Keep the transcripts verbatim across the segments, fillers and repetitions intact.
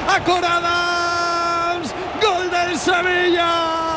Acoradams, gol del Sevilla.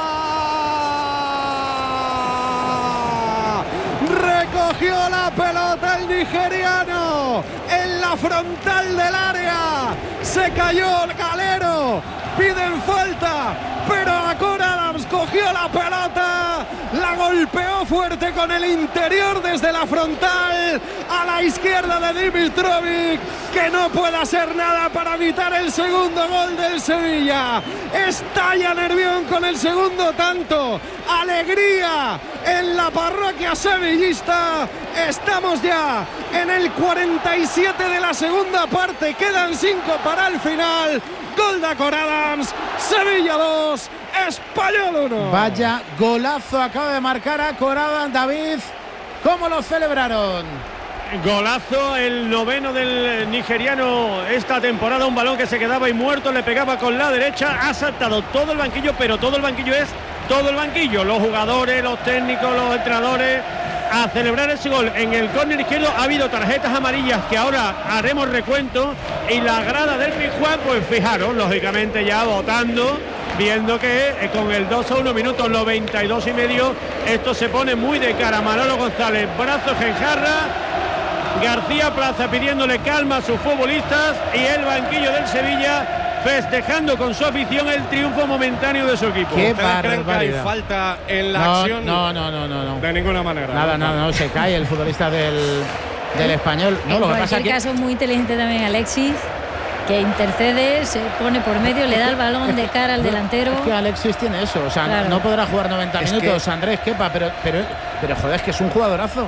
Recogió la pelota el nigeriano en la frontal del área. Se cayó el galero. Piden falta, pero Acoradams cogió la pelota, la golpeó fuerte con el interior desde la frontal a la izquierda de Dimitrovic, que no puede hacer nada para evitar el segundo gol del Sevilla. Estalla Nervión con el segundo tanto. Alegría en la parroquia sevillista. Estamos ya en el cuarenta y siete de la segunda parte. Quedan cinco para el final. Gol de Acoradams, Sevilla dos, Español uno. Vaya golazo acaba de marcar Acoradams, David. ¿Cómo lo celebraron? Golazo, el noveno del nigeriano esta temporada, un balón que se quedaba ahí muerto, le pegaba con la derecha, ha saltado todo el banquillo, pero todo el banquillo es todo el banquillo, los jugadores, los técnicos, los entrenadores, a celebrar ese gol. En el córner izquierdo ha habido tarjetas amarillas que ahora haremos recuento, y la grada del Pizjuán, pues fijaros, lógicamente ya votando, viendo que eh, con el dos a uno, minutos noventa y dos y medio, esto se pone muy de cara. Manolo González, brazos en jarra, García Plaza pidiéndole calma a sus futbolistas, y el banquillo del Sevilla festejando con su afición el triunfo momentáneo de su equipo. Qué ¿Ustedes creen que hay barbaridad. falta en la No, acción? no, no, no, no, no. De ninguna manera. Nada, nada, no, se cae el futbolista del, del Español. No, en lo que pasa cualquier que caso, muy inteligente también Alexis, que intercede, se pone por medio, le da el balón de cara al delantero. Es que Alexis tiene eso, o sea, Claro. no podrá jugar noventa Es minutos que- Andrés Kepa, pero, pero, pero joder, es que es un jugadorazo.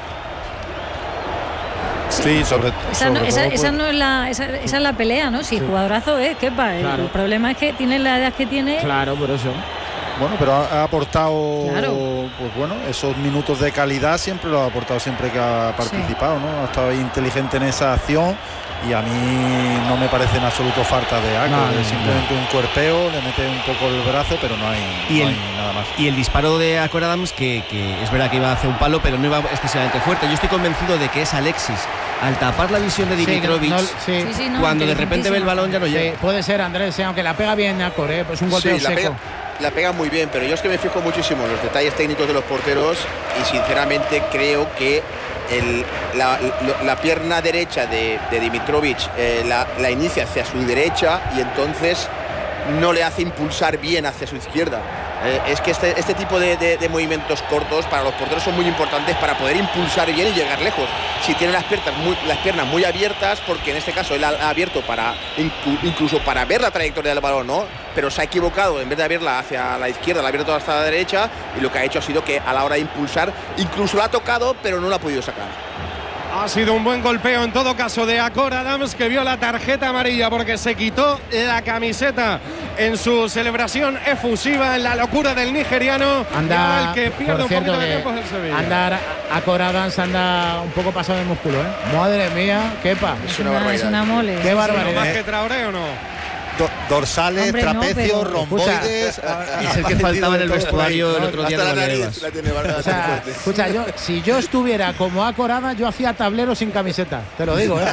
Sí, sobre, Esa, sobre no, esa, todo, esa pues, no es la, esa, esa es la pelea, ¿no? Si Sí. jugadorazo es, Kepa. El, Claro. el problema es que tiene la edad que tiene. Claro, por eso. bueno, pero ha, ha aportado, Claro. pues bueno, esos minutos de calidad siempre lo ha aportado siempre que ha participado, ¿no? Ha estado ahí inteligente en esa acción, y a mí no me parece en absoluto falta de algo. No, no, Es simplemente un cuerpeo, le mete un poco el brazo, pero no hay, Y no el- hay nada más. Y el disparo de Acoradams, que, que es verdad que iba hacia un palo, pero no iba excesivamente fuerte. Yo estoy convencido de que es Alexis, al tapar la visión de Sí, Dimitrovic, no, sí. Sí, sí, no, cuando de repente ve el balón ya no Sí, llega. puede ser Andrés, eh, aunque la pega bien Acor, eh, pues un golpeo Sí, la seco. pega, la pega muy bien, pero yo es que me fijo muchísimo en los detalles técnicos de los porteros, y sinceramente creo que el, la, la- la pierna derecha de, de Dimitrovic eh, la, la inicia hacia su derecha, y entonces no le hace impulsar bien hacia su izquierda. Eh, es que este, este tipo de, de- de movimientos cortos para los porteros son muy importantes para poder impulsar bien y llegar lejos. Si tiene las piernas muy, las piernas muy abiertas, porque en este caso él ha, ha abierto para inclu- incluso para ver la trayectoria del balón, ¿no? Pero se ha equivocado, en vez de abrirla hacia la izquierda, la ha abierto hasta la derecha, y lo que ha hecho ha sido que a la hora de impulsar incluso la ha tocado, pero no la ha podido sacar. Ha sido un buen golpeo en todo caso de Acoradams, que vio la tarjeta amarilla porque se quitó la camiseta en su celebración efusiva en la locura del nigeriano. Y ahora Anda, el que pierde por un cierto, poquito de que tiempo es el Sevilla. anda Acoradams anda un poco pasado de músculo, ¿eh? Madre mía, Kepa. Es una una, es barbaridad. una mole. Qué sí, sí. barbaridad. ¿No más que Traoré o no? Do- dorsales, Hombre, no, trapecios, pero- romboides. Es el que faltaba en el vestuario el otro día Hasta de la nariz Valdebebas. la tiene, la O tiene sea, fuerte. escucha, yo, si yo estuviera como Acoradams, yo hacía tablero sin camiseta, te lo digo, ¿eh?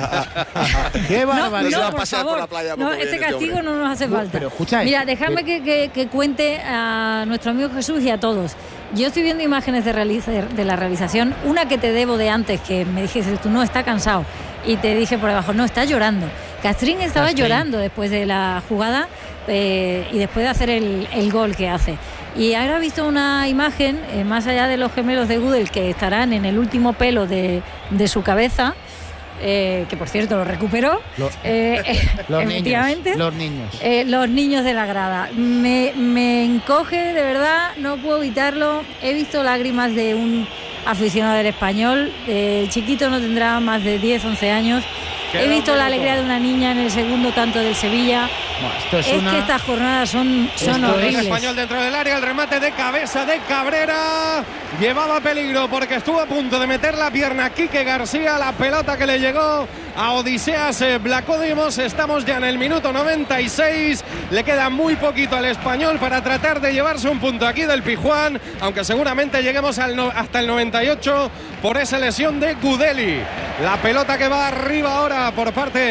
Qué No, barbaridad. se va no, a por pasear por favor. la playa No, poco este bien este castigo hombre. no nos hace No, falta. pero escucha, Mira, eh, déjame que- que, que- que cuente a nuestro amigo Jesús y a todos. Yo estoy viendo imágenes de, realiza- de la realización. Una que te debo de antes, que me dijiste tú, no, está cansado. Y te dije por debajo, no, está llorando. Castrín estaba Castrín. llorando después de la jugada eh, y después de hacer el, el gol que hace. Y ahora he visto una imagen, eh, más allá de los gemelos de Gudel, que estarán en el último pelo de, de su cabeza, eh, que por cierto lo recuperó. Lo- eh, eh, Los efectivamente. niños, los niños. Eh, los niños de la grada. Me, me encoge, de verdad, no puedo evitarlo. He visto lágrimas de un aficionado del Español. Eh, el chiquito no tendrá más de diez, once años. Queda He un visto la minuto. alegría de una niña en el segundo tanto del Sevilla. Bueno, esto es, Es una... que estas jornadas son, son Esto es- El horribles. Español dentro del área, el remate de cabeza de Cabrera. Llevaba peligro porque estuvo a punto de meter la pierna Quique García. La pelota que le llegó a Odiseas Vlachodimos. Estamos ya en el minuto noventa y seis. Le queda muy poquito al Español para tratar de llevarse un punto aquí del Pizjuán, aunque seguramente lleguemos al no, hasta el noventa y ocho por esa lesión de Gudeli. La pelota que va arriba ahora por parte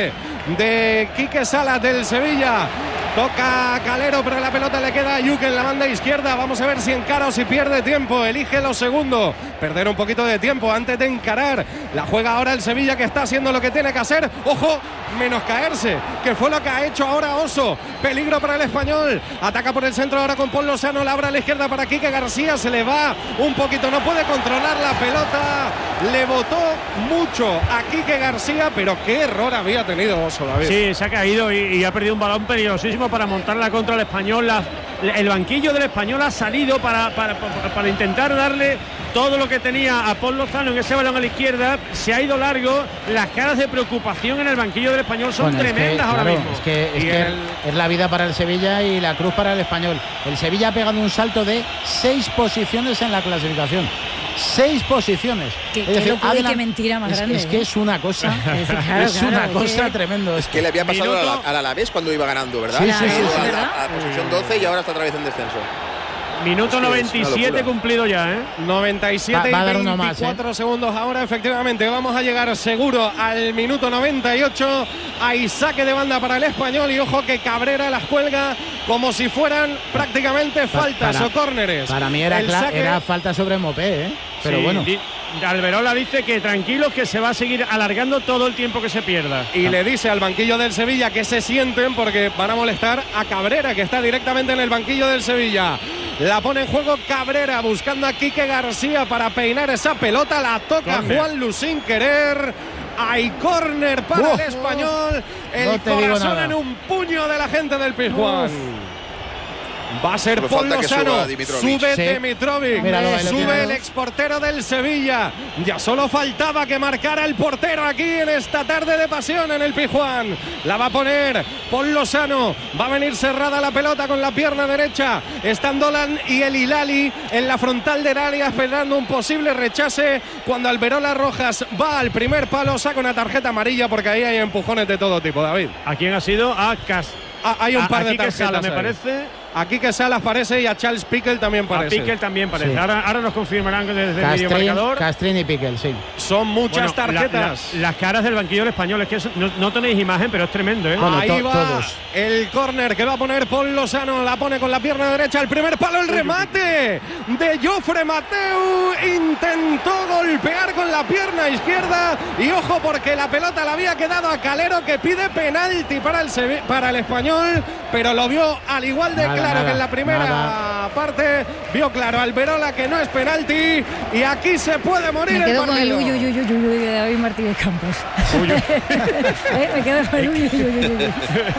de Quique Salas del Sevilla. Toca Calero, pero la pelota le queda a Yuke en la banda izquierda. Vamos a ver si encara o si pierde tiempo. Elige lo segundo. Perder un poquito de tiempo antes de encarar. La juega ahora el Sevilla, que está haciendo lo que tiene que hacer. Ojo, menos caerse, que fue lo que ha hecho ahora Oso. Peligro para el Español. Ataca por el centro ahora con Paul Lozano. La abra a la izquierda para Quique García. Se le va un poquito. No puede controlar la pelota. Le botó mucho a Quique García, pero qué error había tenido Oso, David. Sí, se ha caído y, y ha perdido un balón peligrosísimo para montarla contra el Español. La, el banquillo del Español ha salido para, para, para, para intentar darle todo lo que tenía a Paul Lozano en ese balón a la izquierda. Se ha ido largo. Las caras de preocupación en el banquillo del Español son bueno, tremendas es que, ahora claro, mismo. Es que, es, que el... es la vida para el Sevilla y la cruz para el Español. El Sevilla ha pegado un salto de seis posiciones en la clasificación. Seis posiciones. Que, es que decir, locura y adelant... qué mentira más es, grande. Es que es una cosa, es, claro, es una claro, cosa que... tremendo. Es que le había pasado Minuto... al Alavés cuando iba ganando, ¿verdad? Sí, sí, sí, a, sí. la, a la posición doce y ahora está otra vez en descenso. Minuto es noventa y siete cumplido ya, ¿eh? noventa y siete va, va a dar y uno veinticuatro más, ¿eh? segundos ahora, efectivamente. Vamos a llegar seguro al minuto noventa y ocho. Hay saque de banda para el Español y ojo que Cabrera las cuelga como si fueran prácticamente faltas para, o córneres. Para mí era, saque... era falta sobre Mopé, ¿eh? Pero sí, bueno. Di, Alberola dice que tranquilos, que se va a seguir alargando todo el tiempo que se pierda. Y le dice al banquillo del Sevilla que se sienten porque van a molestar a Cabrera, que está directamente en el banquillo del Sevilla. La pone en juego Cabrera buscando a Quique García para peinar esa pelota. La toca corner. Juan Lu sin querer. Hay córner para uh, el Español. El no corazón en un puño de la gente del Pizjuán. Va a ser Paul Lozano, sube sí. Dimitrovic, Míralo, sube el exportero del Sevilla. Ya solo faltaba que marcara el portero aquí en esta tarde de pasión en el Pizjuán. La va a poner Paul Lozano, va a venir cerrada la pelota con la pierna derecha. Están Dolan y el Hilali en la frontal del área esperando un posible rechace. Cuando Alberola Rojas va al primer palo, saca una tarjeta amarilla porque ahí hay empujones de todo tipo, David. ¿A quién ha sido? A Cas. Ah, hay un a, par de tarjetas, Sala, me parece. Aquí que Salas parece y a Charles Piquel también parece. A Piquel también parece. Sí. Ahora, ahora nos confirmarán desde Castrín, el videomarcador. Castrín y Piquel, sí. Son muchas bueno, tarjetas. La, la, las caras del banquillo del Español, es que eso, no, no tenéis imagen, pero es tremendo, ¿eh? Bueno, ahí to, va todos. El córner que va a poner Paul Lozano. La pone con la pierna derecha. El primer palo, el remate de Jofre Mateu. Intentó golpear con la pierna izquierda. Y ojo, porque la pelota le había quedado a Calero, que pide penalti para el, para el Español. Pero lo vio al igual de nada, claro nada, que en la primera nada. parte. Vio claro Alberola que no es penalti. Y aquí se puede morir. Me quedo el con el uy, uy, uy, uy, uy de David Martínez Campos. Uy, uy. ¿Eh? Me quedo con el uy, uy, uy, uy.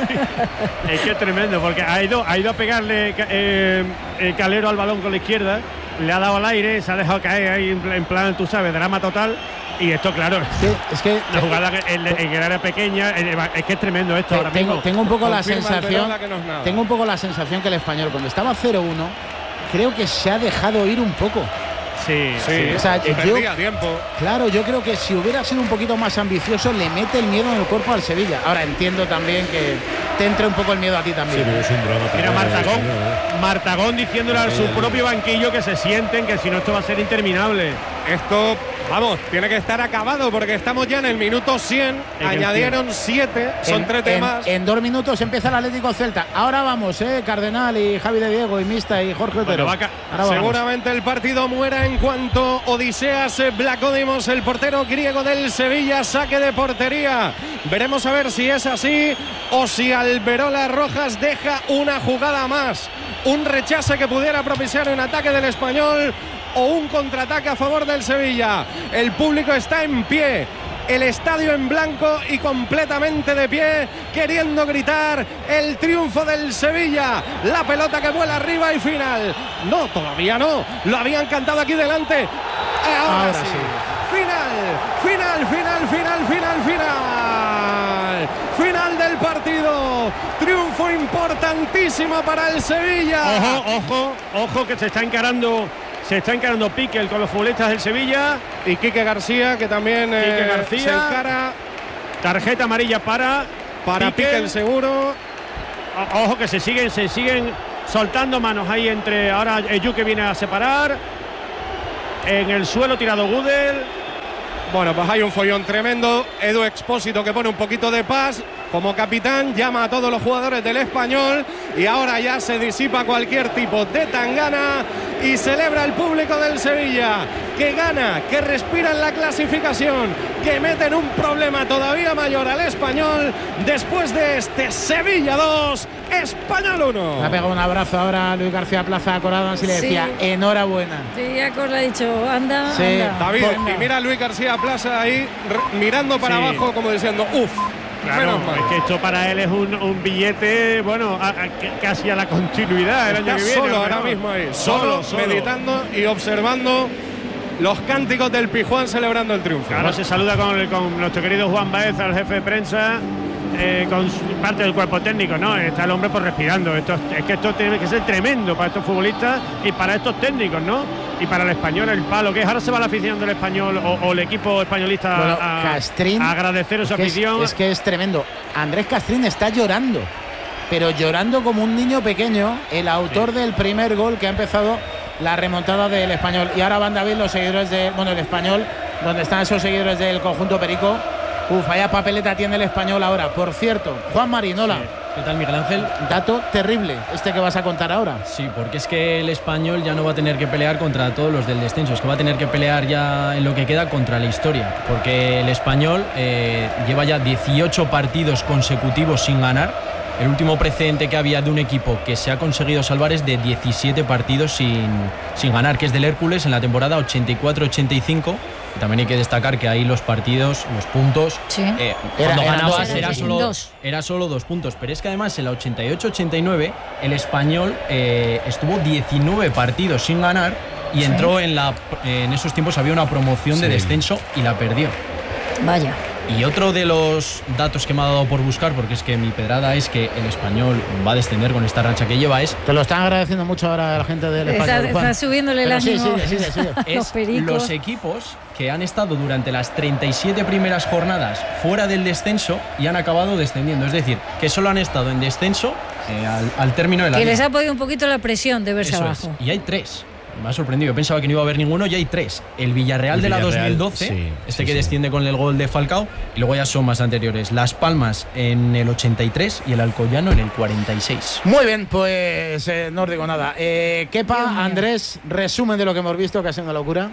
Es que es tremendo, porque ha ido, ha ido a pegarle eh, el Calero al balón con la izquierda. Le ha dado al aire, se ha dejado caer ahí en plan, tú sabes, drama total. Y esto, claro, sí, es que la jugada en, en el área pequeña, es que es tremendo esto. Ahora tengo, mismo. tengo un poco la sensación, no es tengo un poco la sensación que el Español cuando estaba cero uno, creo que se ha dejado ir un poco. Sí, sí, sí. O sea, y yo, perdía tiempo. Claro, yo creo que si hubiera sido un poquito más ambicioso, le mete el miedo en el cuerpo al Sevilla. Ahora entiendo también que te entre un poco el miedo a ti también. Sí, es un drama. Mira Martagón, Martagón diciéndole a su propio banquillo que se sienten, que si no esto va a ser interminable. Esto, vamos, tiene que estar acabado porque estamos ya en el minuto cien. En añadieron siete, son en, tres temas. En, en dos minutos empieza el Atlético Celta. Ahora vamos, eh, Cardenal y Javi de Diego y Mista y Jorge Otero. Bueno, seguramente el partido muera en cuanto Odiseas Vlachodimos, el portero griego del Sevilla, saque de portería. Veremos a ver si es así o si Alberola Rojas deja una jugada más. Un rechace que pudiera propiciar un ataque del Español o un contraataque a favor del Sevilla. El público está en pie, el estadio en blanco y completamente de pie, queriendo gritar el triunfo del Sevilla. La pelota que vuela arriba y final. No, todavía no, lo habían cantado aquí delante. Ahora, Ahora sí. sí. Final, final, final, final, final, final. Final del partido. Triunfo importantísimo para el Sevilla. Ojo, ojo, ojo que se está encarando. Se está encarando Piquel con los futbolistas del Sevilla. Y Quique García, que también Quique eh, García. se encara. Tarjeta amarilla para Para Piquel, Piquel seguro. O, ojo que se siguen, se siguen soltando manos ahí entre. Ahora Eyu que viene a separar. En el suelo tirado Gudel. Bueno, pues hay un follón tremendo. Edu Expósito, que pone un poquito de paz como capitán, llama a todos los jugadores del Español y ahora ya se disipa cualquier tipo de tangana y celebra el público del Sevilla, que gana, que respira en la clasificación, que meten un problema todavía mayor al Español después de este Sevilla dos, Español uno. Le ha pegado un abrazo ahora a Luis García Plaza a Corado y le decía Sí. enhorabuena. Sí, ya Cor le ha dicho, anda, Sí. anda. David, Venga. y mira a Luis García Plaza ahí r- mirando para Sí. abajo como diciendo, uff. Claro, Menos mal. es que esto para él es un, un billete, bueno, a- a- que- casi a la continuidad el Está año que viene. solo a lo ahora mejor. mismo ahí, Solo, solo, solo. meditando y observando los cánticos del Pijuán celebrando el triunfo. Ahora se saluda con, el- con nuestro querido Juan Baez, al jefe de prensa, eh, con su- parte del cuerpo técnico, ¿no? Está el hombre pues respirando. Esto, es que esto tiene que ser tremendo para estos futbolistas y para estos técnicos, ¿no? Y para el Español el palo que es. Ahora se va la afición del Español o, o el equipo españolista Bueno, a, Castrín, a agradecer esa es que es- afición. Es, que es tremendo. Andrés Castrín está llorando, pero llorando como un niño pequeño, el autor Sí. del primer gol que ha empezado la remontada del Español. Y ahora van David, los seguidores de, bueno, el Español, donde están esos seguidores del conjunto Perico. Uf, vaya papeleta tiene el Español ahora. Por cierto, Juan Marinola, Sí. ¿Qué tal, Miguel Ángel? dato terrible este que vas a contar ahora. Sí, porque es que el Español ya no va a tener que pelear contra todos los del descenso, es que va a tener que pelear ya en lo que queda contra la historia, porque el Español eh, lleva ya dieciocho partidos consecutivos sin ganar. El último precedente que había de un equipo que se ha conseguido salvar es de diecisiete partidos sin, sin ganar, que es del Hércules en la temporada ochenta y cuatro ochenta y cinco. Y también hay que destacar que ahí los partidos, los puntos, Sí. eh, Era- cuando eran ganabas dos, era sí, sí. solo, Dos. era solo dos puntos. Pero es que además en la ochenta y ocho ochenta y nueve el Español eh, estuvo diecinueve partidos sin ganar y entró en la en esos tiempos había una promoción de Sí. descenso y la perdió. Vaya. Y otro de los datos que me ha dado por buscar, porque es que mi pedrada es que el Español va a descender con esta racha que lleva, es Te lo están agradeciendo mucho ahora la gente del Está, Español. Juan. está subiéndole el Pero sí, ánimo. sigue, sigue, sigue. Los es pericos. los equipos que han estado durante las treinta y siete primeras jornadas fuera del descenso y han acabado descendiendo. Es decir, que solo han estado en descenso eh, al, al término de la Que liga. les ha podido un poquito la presión de verse Eso abajo. es. Y hay tres. Me ha sorprendido. Yo pensaba que no iba a haber ninguno y hay tres. El Villarreal El de la Villarreal, dos mil doce, sí, este sí, que sí. desciende con el gol de Falcao, y luego ya son más anteriores. Las Palmas en el ochenta y tres y el Alcoyano en el cuarenta y seis. Muy bien, pues eh, no os digo nada. Eh, Dios Kepa, mío. Andrés, resumen de lo que hemos visto, que ha sido una locura.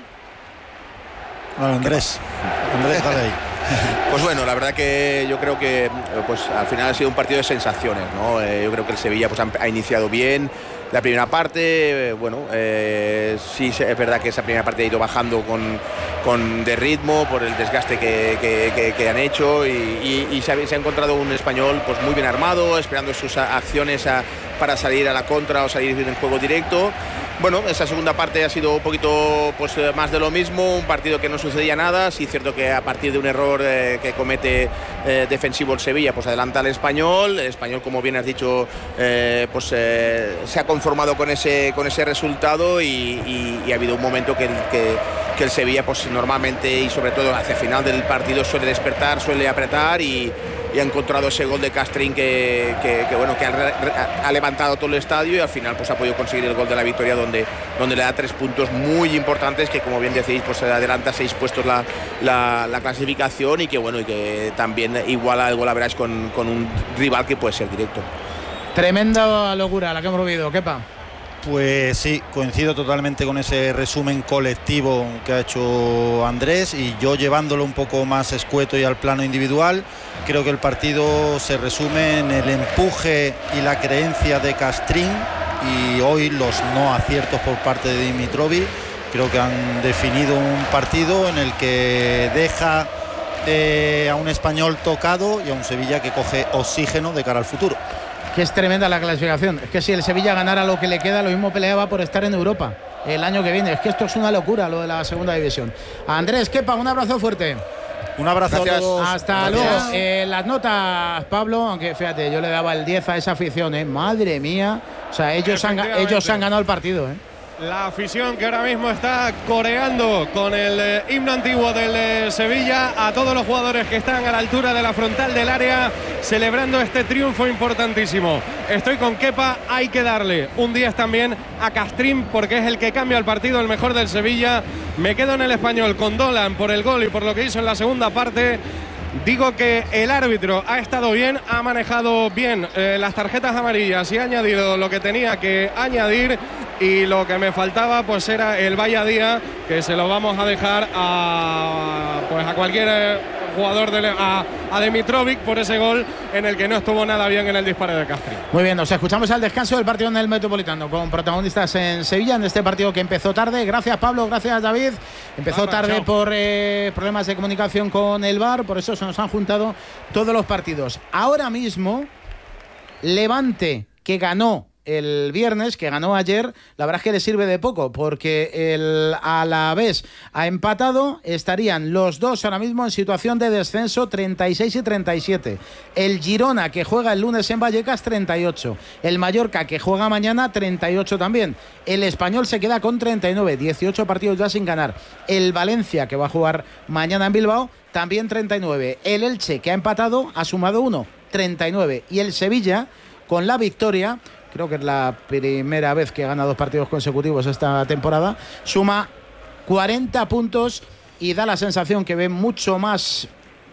Bueno, Andrés, Andrés, dale ahí. Pues bueno, la verdad que yo creo que eh, pues al final ha sido un partido de sensaciones, ¿no? Eh, yo creo que el Sevilla pues ha, ha iniciado bien la primera parte, eh, bueno, eh, sí es verdad que esa primera parte ha ido bajando con, con de ritmo por el desgaste que, que- que- que han hecho y, y- y se, ha, se ha encontrado un Español pues muy bien armado, esperando sus a- acciones a- para salir a la contra o salir en juego directo. Bueno, esa segunda parte ha sido un poquito pues, eh, más de lo mismo, un partido que no sucedía nada. Sí es cierto que a partir de un error eh, que comete eh, defensivo el Sevilla, pues adelanta al Español. El Español, como bien has dicho, eh, pues eh, se ha conformado con ese, con ese resultado y, y- y ha habido un momento que, el- que, que el Sevilla pues normalmente y sobre todo hacia el final del partido suele despertar, suele apretar y y ha encontrado ese gol de Castrín que, que- que, bueno que ha, re- ha levantado todo el estadio y al final pues ha podido conseguir el gol de la victoria donde, donde le da tres puntos muy importantes que, como bien decís, pues adelanta seis puestos la, la, la clasificación y que bueno y que también iguala el gol average con, con un rival que puede ser directo. Tremenda locura la que hemos vivido, Kepa. Pues sí, coincido totalmente con ese resumen colectivo que ha hecho Andrés y yo llevándolo un poco más escueto y al plano individual, creo que el partido se resume en el empuje y la creencia de Castrín y hoy los no aciertos por parte de Dimitrovic. Creo que han definido un partido en el que deja eh, a un Español tocado y a un Sevilla que coge oxígeno de cara al futuro. Que es tremenda la clasificación. Es que si el Sevilla ganara lo que le queda, lo mismo peleaba por estar en Europa el año que viene. Es que esto es una locura, lo de la segunda división. Andrés, Kepa, un abrazo fuerte. Un abrazo Gracias. a todos. Hasta Gracias. luego. Eh, las notas, Pablo, aunque fíjate, yo le daba el diez a esa afición, ¿eh? Madre mía. O sea, ellos han, ga- ellos han ganado el partido, ¿eh? La afición que ahora mismo está coreando con el eh, himno antiguo del eh, Sevilla, a todos los jugadores que están a la altura de la frontal del área celebrando este triunfo importantísimo. Estoy con Kepa, hay que darle un diez también a Castrín porque es el que cambia el partido, el mejor del Sevilla. Me quedo en el Español con Dolan por el gol y por lo que hizo en la segunda parte. Digo que el árbitro ha estado bien, ha manejado bien eh, las tarjetas amarillas y ha añadido lo que tenía que añadir, y lo que me faltaba pues era el vaya día, que se lo vamos a dejar a pues a cualquier eh, jugador de a, a Dimitrovic por ese gol en el que no estuvo nada bien en el disparo de Castri. Muy bien, nos escuchamos al descanso del partido en el Metropolitano con protagonistas en Sevilla en este partido que empezó tarde. Gracias Pablo, gracias David. Empezó Vamos, tarde chao. por eh, problemas de comunicación con el V A R, por eso se nos han juntado todos los partidos. Ahora mismo, Levante, que ganó el viernes, que ganó ayer, la verdad es que le sirve de poco porque el Alavés ha empatado, estarían los dos ahora mismo en situación de descenso, treinta y seis y treinta y siete. El Girona, que juega el lunes en Vallecas, treinta y ocho. El Mallorca, que juega mañana, treinta y ocho también. El Español se queda con treinta y nueve, dieciocho partidos ya sin ganar. El Valencia, que va a jugar mañana en Bilbao, también treinta y nueve. El Elche, que ha empatado, ha sumado uno, treinta y nueve. Y el Sevilla, con la victoria, creo que es la primera vez que gana dos partidos consecutivos esta temporada, suma cuarenta puntos y da la sensación que ve mucho más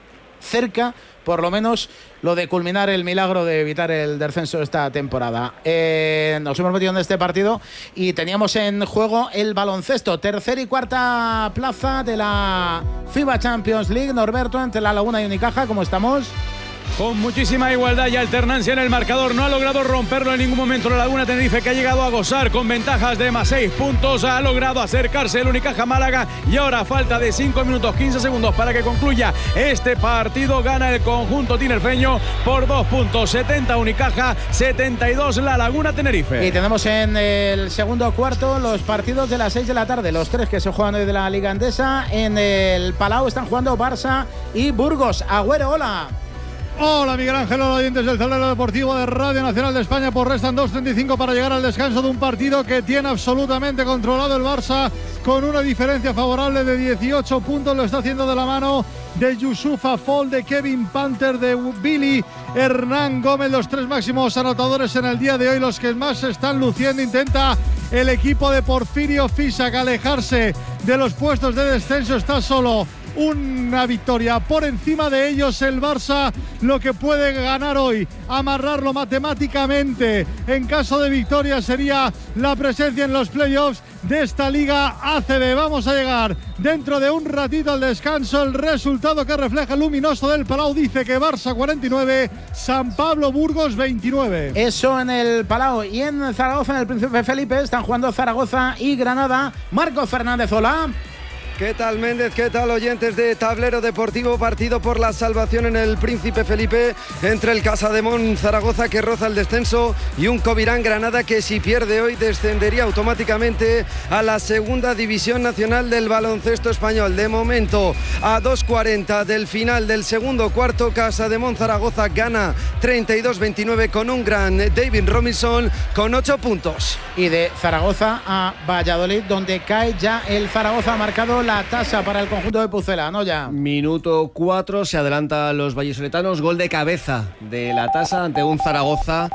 cerca, por lo menos, lo de culminar el milagro de evitar el descenso esta temporada. Eh, nos hemos metido en este partido y teníamos en juego el baloncesto, tercera y cuarta plaza de la FIBA Champions League. Norberto, entre La Laguna y Unicaja, ¿cómo estamos? Con muchísima igualdad y alternancia en el marcador. No ha logrado romperlo en ningún momento la Laguna Tenerife, que ha llegado a gozar con ventajas de más seis puntos. Ha logrado acercarse el Unicaja Málaga y ahora, a falta de cinco minutos quince segundos para que concluya este partido, gana el conjunto tinerfeño por dos puntos. setenta Unicaja, setenta y dos La Laguna Tenerife. Y tenemos en el segundo cuarto los partidos de las seis de la tarde, los tres que se juegan hoy de la Liga Endesa. En el Palau están jugando Barça y Burgos. Agüero, hola. Hola Miguel Ángel, hola oyentes del Tablero Deportivo de Radio Nacional de España. Pues restan dos treinta y cinco para llegar al descanso de un partido que tiene absolutamente controlado el Barça con una diferencia favorable de dieciocho puntos. Lo está haciendo de la mano de Yusufa Fall, de Kevin Panther, de Billy Hernán Gómez, los tres máximos anotadores en el día de hoy, los que más se están luciendo. Intenta el equipo de Porfirio Fisac alejarse de los puestos de descenso, está solo una victoria por encima de ellos el Barça. Lo que puede ganar hoy, amarrarlo matemáticamente en caso de victoria, sería la presencia en los playoffs de esta Liga A C B. Vamos a llegar dentro de un ratito al descanso. El resultado que refleja el luminoso del Palau dice que Barça cuarenta y nueve, San Pablo Burgos veintinueve. Eso en el Palau. Y en Zaragoza, en el Príncipe Felipe, están jugando Zaragoza y Granada. Marco Fernández, hola. ¿Qué tal Méndez? ¿Qué tal oyentes de Tablero Deportivo? Partido por la salvación en el Príncipe Felipe entre el Casademón Zaragoza, que roza el descenso, y un Covirán Granada, que si pierde hoy descendería automáticamente a la segunda división nacional del baloncesto español. De momento, a dos cuarenta del final del segundo cuarto, Casademón Zaragoza gana treinta y dos veintinueve con un gran David Robinson con ocho puntos. Y de Zaragoza a Valladolid, donde cae ya el Zaragoza, ha marcado la tasa para el conjunto de Pucela, ¿no? Ya. Minuto cuatro, se adelantan los vallisoletanos, gol de cabeza de la tasa ante un Zaragoza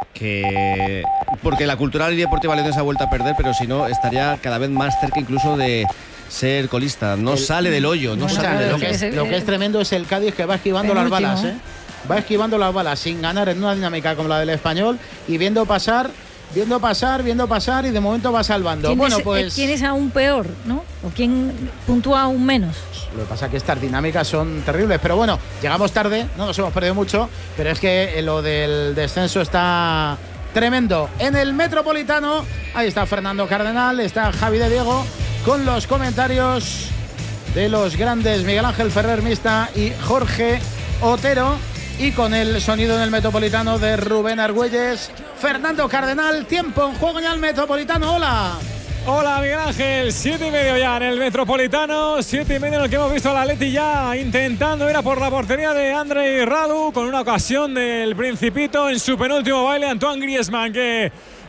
que, porque la Cultural y Deportiva Leonesa ha vuelto a perder, pero si no estaría cada vez más cerca incluso de ser colista. No el, sale del hoyo, no, no sale del hoyo. Lo que, es, lo que es tremendo es el Cádiz, que va esquivando las último, balas, ¿eh? Va esquivando las balas sin ganar en una dinámica como la del Español y viendo pasar Viendo pasar, viendo pasar y de momento va salvando. ¿Quién bueno, es, pues ¿Quién es aún peor, no? ¿O quién puntúa aún menos? Lo que pasa es que estas dinámicas son terribles. Pero bueno, llegamos tarde, no nos hemos perdido mucho, pero es que lo del descenso está tremendo. En el Metropolitano, ahí está Fernando Cardenal, está Javi de Diego, con los comentarios de los grandes Miguel Ángel Ferrer Mista y Jorge Otero. Y con el sonido en el Metropolitano de Rubén Argüelles, Fernando Cardenal, tiempo en juego en el Metropolitano, hola. Hola Miguel Ángel, siete y medio ya en el Metropolitano, siete y medio en el que hemos visto a la Atleti ya intentando ir a por la portería de Andrei Radu, con una ocasión del Principito en su penúltimo baile, Antoine Griezmann, que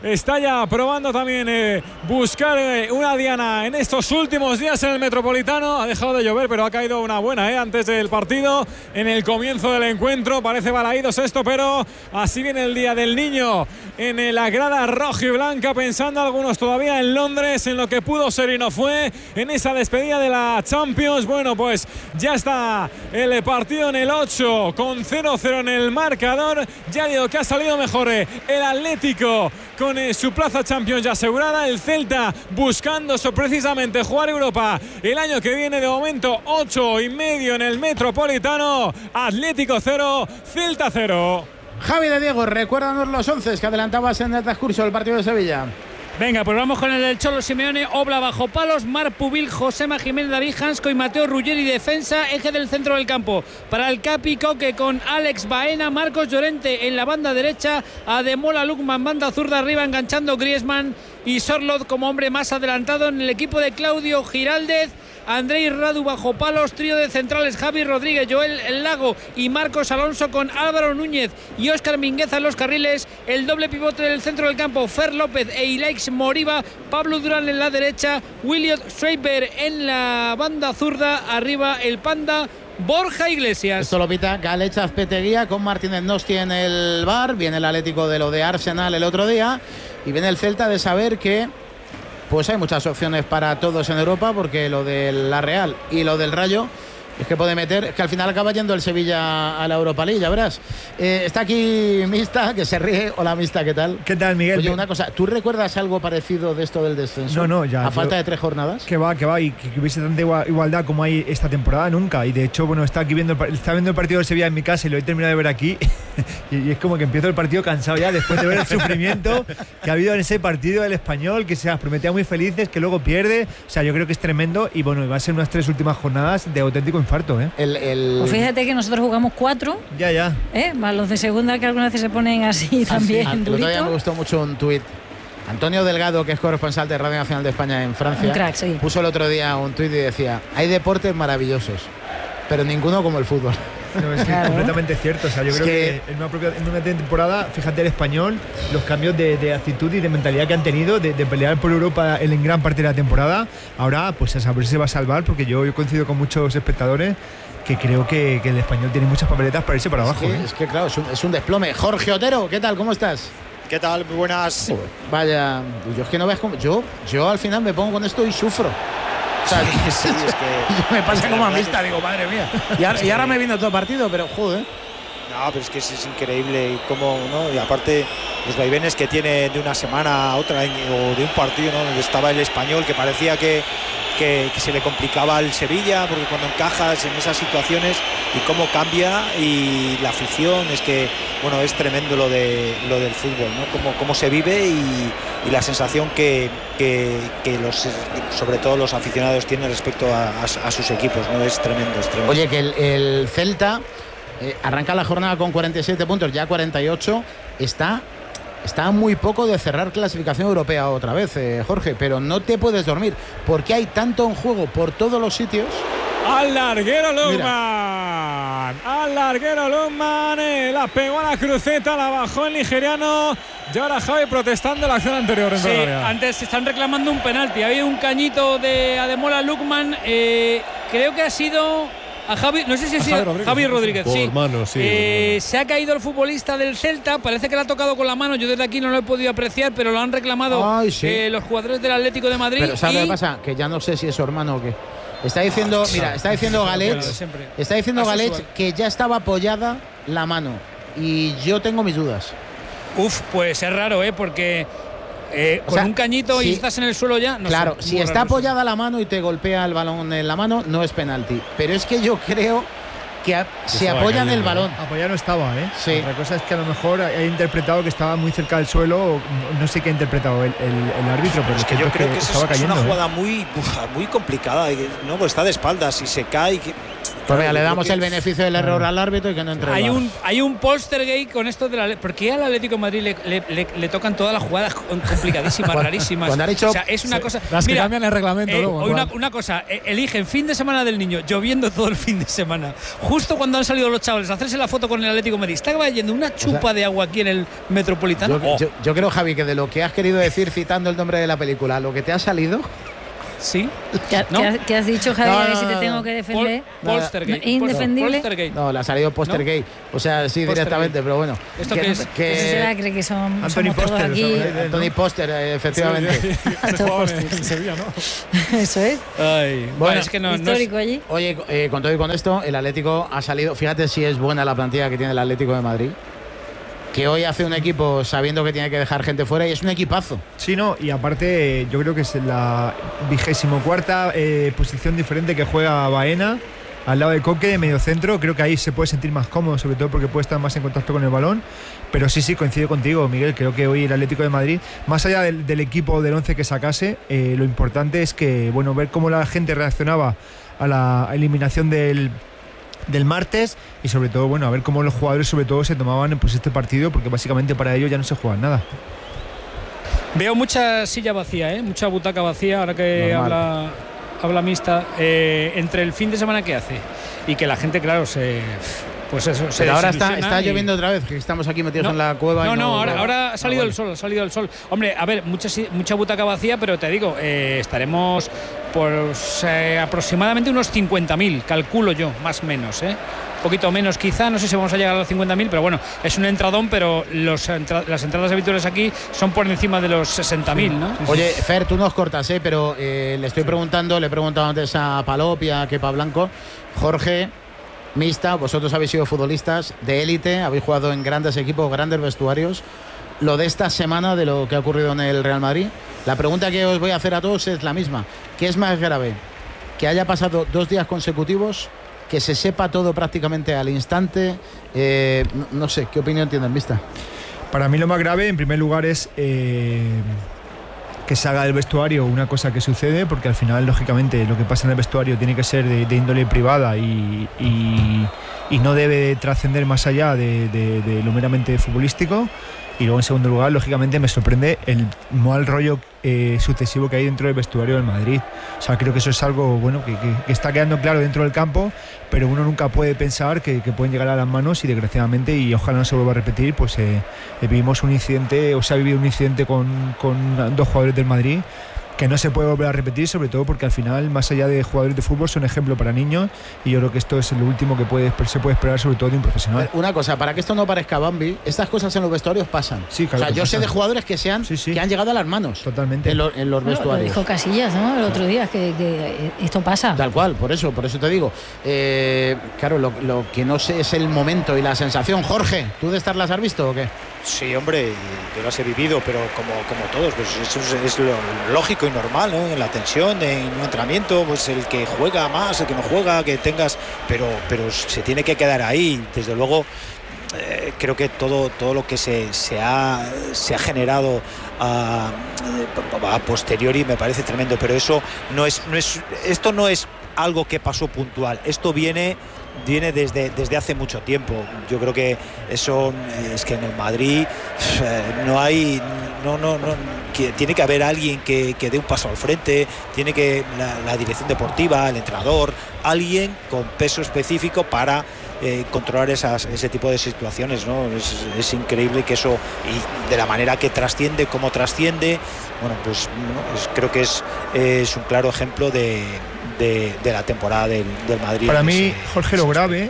está ya probando también eh, buscar eh, una diana en estos últimos días en el Metropolitano. Ha dejado de llover, pero ha caído una buena eh, antes del partido, en el comienzo del encuentro. Parece balaídos esto, pero así viene el día del niño en la grada roja y blanca, pensando algunos todavía en Londres, en lo que pudo ser y no fue, en esa despedida de la Champions. Bueno, pues ya está el partido en el ocho con cero cero en el marcador. Ya digo que ha salido mejor el Atlético con su plaza Champions ya asegurada, el Celta buscando precisamente jugar Europa el año que viene. De momento ocho y medio en el Metropolitano. Atlético cero, Celta cero. Javi de Diego, recuérdanos los once que adelantabas en el transcurso del partido de Sevilla. Venga, pues vamos con el del Cholo Simeone. Obla bajo palos, Marc Pubil, Josema Jiménez, David Hansko y Mateo Ruggeri defensa, eje del centro del campo. Para el Capi Coque con Alex Baena, Marcos Llorente en la banda derecha, Ademola Lookman banda zurda arriba enganchando Griezmann y Sorloth como hombre más adelantado. En el equipo de Claudio Giraldez, Andrei Radu bajo palos, trío de centrales Javi Rodríguez, Joel El Lago y Marcos Alonso con Álvaro Núñez y Óscar Mingueza en los carriles. El doble pivote del centro del campo, Fer López e Ilaix Moriba, Pablo Durán en la derecha, Williot Schreiber en la banda zurda, arriba el Panda Borja Iglesias. Esto lo pita Galech Azpeteguía con Martínez Nosti en el bar. Viene el Atlético de lo de Arsenal el otro día y viene el Celta de saber que pues hay muchas opciones para todos en Europa, porque lo de la Real y lo del Rayo es que puede meter, es que al final acaba yendo el Sevilla a la Europa League, ya verás. Eh, está aquí Mista, que se ríe. Hola Mista, ¿qué tal? ¿Qué tal, Miguel? Oye, una cosa, ¿tú recuerdas algo parecido de esto del descenso? No, no, ya. A falta de tres jornadas. Que va, que va, y que hubiese tanta igualdad como hay esta temporada nunca. Y de hecho, bueno, está aquí viendo, está viendo el partido de Sevilla en mi casa y lo he terminado de ver aquí. Y es como que empiezo el partido cansado ya, después de ver el sufrimiento que ha habido en ese partido del Español, que se las prometía muy felices, que luego pierde. O sea, yo creo que es tremendo y bueno, va a ser unas tres últimas jornadas de auténtico infarto, ¿eh? El, el... Pues fíjate que nosotros jugamos cuatro. Ya, ya. ¿eh? Más los de segunda, que algunas veces se ponen así también. El otro día me gustó mucho un tuit. Antonio Delgado, que es corresponsal de Radio Nacional de España en Francia, un crack, sí. puso el otro día un tuit y decía: hay deportes maravillosos, pero ninguno como el fútbol. No, es claro. completamente cierto. O sea, yo es creo que, que en, una propia, en una temporada, fíjate el Español, los cambios de, de actitud y de mentalidad que han tenido de, de pelear por Europa en, en gran parte de la temporada. Ahora, pues a saber si se va a salvar, porque yo, yo coincido con muchos espectadores que creo que, que el Español tiene muchas papeletas para irse para abajo. Es que, ¿eh? es que claro, es un, es un desplome. Jorge Otero, ¿qué tal? ¿Cómo estás? ¿Qué tal? Muy buenas. Oh, vaya, yo es que no veas cómo. Yo, yo al final me pongo con esto y sufro. O sea, sí, sí, es que me pasa como a Mista, digo, madre mía. Y ahora, y ahora me vino todo partido, pero joder. No, pero es que es, es increíble cómo, ¿no? Y aparte los vaivenes que tiene de una semana a otra, o de un partido, ¿no? Donde estaba el Español, que parecía que, que, que se le complicaba al Sevilla, porque cuando encajas en esas situaciones y cómo cambia, y la afición, es que, bueno, es tremendo lo de lo del fútbol, ¿no? Cómo, cómo se vive y, y la sensación que, que, que los, sobre todo los aficionados tienen respecto a, a, a sus equipos, ¿no? Es tremendo, es tremendo. Oye, que el, el Celta eh, arranca la jornada con cuarenta y siete puntos, ya cuarenta y ocho, está... Está muy poco de cerrar clasificación europea otra vez, eh, Jorge, pero no te puedes dormir porque hay tanto en juego por todos los sitios. Al larguero Lukman, al larguero Lukman, eh, la pegó a la cruceta, la bajó el nigeriano. Y ahora Javi protestando la acción anterior. En sí, antes se están reclamando un penalti. Ha habido un cañito de Ademola Lookman, eh, creo que ha sido a Javi, no sé si ha sido Javi Rodríguez, Javi Rodríguez sí. Mano, sí eh, se ha caído el futbolista del Celta, parece que le ha tocado con la mano, yo desde aquí no lo he podido apreciar, pero lo han reclamado Ay, sí. eh, los jugadores del Atlético de Madrid. Pero ¿sabes y... lo que pasa? Que ya no sé si es su hermano o qué. Está diciendo, ah, mira, está diciendo Galech, está diciendo Galech que ya estaba apoyada la mano y yo tengo mis dudas. Uf, pues es raro, ¿eh? Porque eh, con sea, un cañito si, y estás en el suelo ya. No claro, sé, si está apoyada eso. La mano y te golpea el balón en la mano, no es penalti. Pero es que yo creo que a, se apoya en el balón. Apoyado no estaba, ¿eh? Sí. Otra cosa es que a lo mejor he interpretado que estaba muy cerca del suelo, no sé qué ha interpretado el, el, el árbitro, pero es que yo creo que, que estaba es, cayendo, es una ¿eh? jugada muy, muy complicada, ¿no? Pues está de espaldas y se cae. Que, Pues mira, le damos el beneficio del error al árbitro y que no entre. Hay un, hay un poltergeist con esto de la. ¿Por qué al Atlético de Madrid le, le, le, le tocan todas las jugadas complicadísimas, rarísimas? Cuando han hecho, o sea, es una sí, cosa. Las mira, que cambian el reglamento. Eh, luego, una, una cosa, eh, eligen fin de semana del niño, lloviendo todo el fin de semana. Justo cuando han salido los chavales a hacerse la foto con el Atlético de Madrid, está cayendo una chupa o sea, de agua aquí en el Metropolitano. Yo, oh. yo, yo creo, Javi, que de lo que has querido decir citando el nombre de la película, lo que te ha salido. Sí. ¿Qué, ¿No? ¿qué, ¿Qué has dicho, Javi? No, no, no, si te tengo que defender. Pol, Polstergate. ¿Indefendible? Polstergate. No, le ha salido Postergate. ¿No? O sea, sí, directamente, pero bueno. ¿Esto qué es? Que ¿Eso será? Cree que son Anthony Poster aquí. Anthony Poster, efectivamente. Sí, en Sevilla, ¿no? Eso es. Ay, bueno, bueno, es que no, histórico no es... allí. Oye, eh, con todo y con esto, el Atlético ha salido. Fíjate si es buena la plantilla que tiene el Atlético de Madrid. Que hoy hace un equipo sabiendo que tiene que dejar gente fuera y es un equipazo. Sí, no, y aparte yo creo que es la vigésimo cuarta eh, posición diferente que juega Baena al lado de Coque, de medio centro. Creo que ahí se puede sentir más cómodo, sobre todo porque puede estar más en contacto con el balón. Pero sí, sí, coincido contigo, Miguel. Creo que hoy el Atlético de Madrid, más allá del, del equipo del once que sacase, eh, lo importante es que, bueno, ver cómo la gente reaccionaba a la eliminación del del martes y sobre todo, bueno, a ver cómo los jugadores sobre todo se tomaban pues este partido, porque básicamente para ellos ya no se juega nada. Veo mucha silla vacía, ¿eh? Mucha butaca vacía ahora que habla, habla mixta, eh, entre el fin de semana que hace y que la gente, claro, se... Pues eso, se ahora está, está y... lloviendo otra vez, que estamos aquí metidos no, en la cueva. No, y no, no, ahora, no, ahora ha salido no, el sol, ha salido el sol. Hombre, a ver, mucha, mucha butaca vacía, pero te digo, eh, estaremos por eh, aproximadamente unos cincuenta mil, calculo yo, más o menos, ¿eh? Un poquito menos quizá, no sé si vamos a llegar a los cincuenta mil, pero bueno, es un entradón, pero los entra las entradas habituales aquí son por encima de los sesenta mil, ¿no? Oye, Fer, tú nos cortas, ¿eh? Pero eh, le estoy preguntando, le he preguntado antes a Palop y a Kepa Blanco, Jorge... Mixta, vosotros habéis sido futbolistas de élite, habéis jugado en grandes equipos, grandes vestuarios. Lo de esta semana, de lo que ha ocurrido en el Real Madrid, la pregunta que os voy a hacer a todos es la misma. ¿Qué es más grave? ¿Que haya pasado dos días consecutivos? ¿Que se sepa todo prácticamente al instante? Eh, no, no sé, ¿qué opinión tienen, Mixta? Para mí lo más grave, en primer lugar, es... Eh... que se haga del vestuario una cosa que sucede, porque al final, lógicamente, lo que pasa en el vestuario tiene que ser de, de índole privada y, y, y no debe trascender más allá de, de, de lo meramente futbolístico. Y luego, en segundo lugar, lógicamente me sorprende el mal rollo eh, sucesivo que hay dentro del vestuario del Madrid. O sea, creo que eso es algo bueno que, que, que está quedando claro dentro del campo, pero uno nunca puede pensar que, que pueden llegar a las manos y desgraciadamente, y ojalá no se vuelva a repetir, pues eh, vivimos un incidente, o se ha vivido un incidente con, con dos jugadores del Madrid que no se puede volver a repetir, sobre todo porque al final, más allá de jugadores de fútbol, son ejemplo para niños, y yo creo que esto es lo último que puede, se puede esperar, sobre todo de un profesional. Una cosa, para que esto no parezca Bambi, estas cosas en los vestuarios pasan. Sí, claro, o sea, yo pasan. sé de jugadores que, sean, sí, sí. que han llegado a las manos. Totalmente. En, lo, en los bueno, vestuarios. Lo dijo Casillas, ¿no? El otro día, que, que esto pasa. Tal cual, por eso, por eso te digo. Eh, claro, lo, lo que no sé es el momento y la sensación. Jorge, ¿tú de estas las has visto o qué? Sí, hombre, yo las he vivido, pero como, como todos, pues eso es, es lo lógico y normal, ¿no? En la tensión, en un entrenamiento, pues el que juega más, el que no juega, que tengas, pero, pero se tiene que quedar ahí. Desde luego, eh, creo que todo, todo lo que se, se, ha, se ha generado a, a posteriori me parece tremendo, pero eso no es, no es, esto no es algo que pasó puntual, esto viene viene desde, desde hace mucho tiempo. Yo creo que eso es que en el Madrid eh, no hay no, no, no que tiene que haber alguien que, que dé un paso al frente, tiene que la, la dirección deportiva, el entrenador, alguien con peso específico para eh, controlar esas, ese tipo de situaciones, ¿no? Es, es increíble que eso, y de la manera que trasciende, cómo trasciende, bueno, pues, bueno, pues creo que es, es un claro ejemplo de De, de la temporada del, del Madrid. Para mí, ese, Jorge, lo grave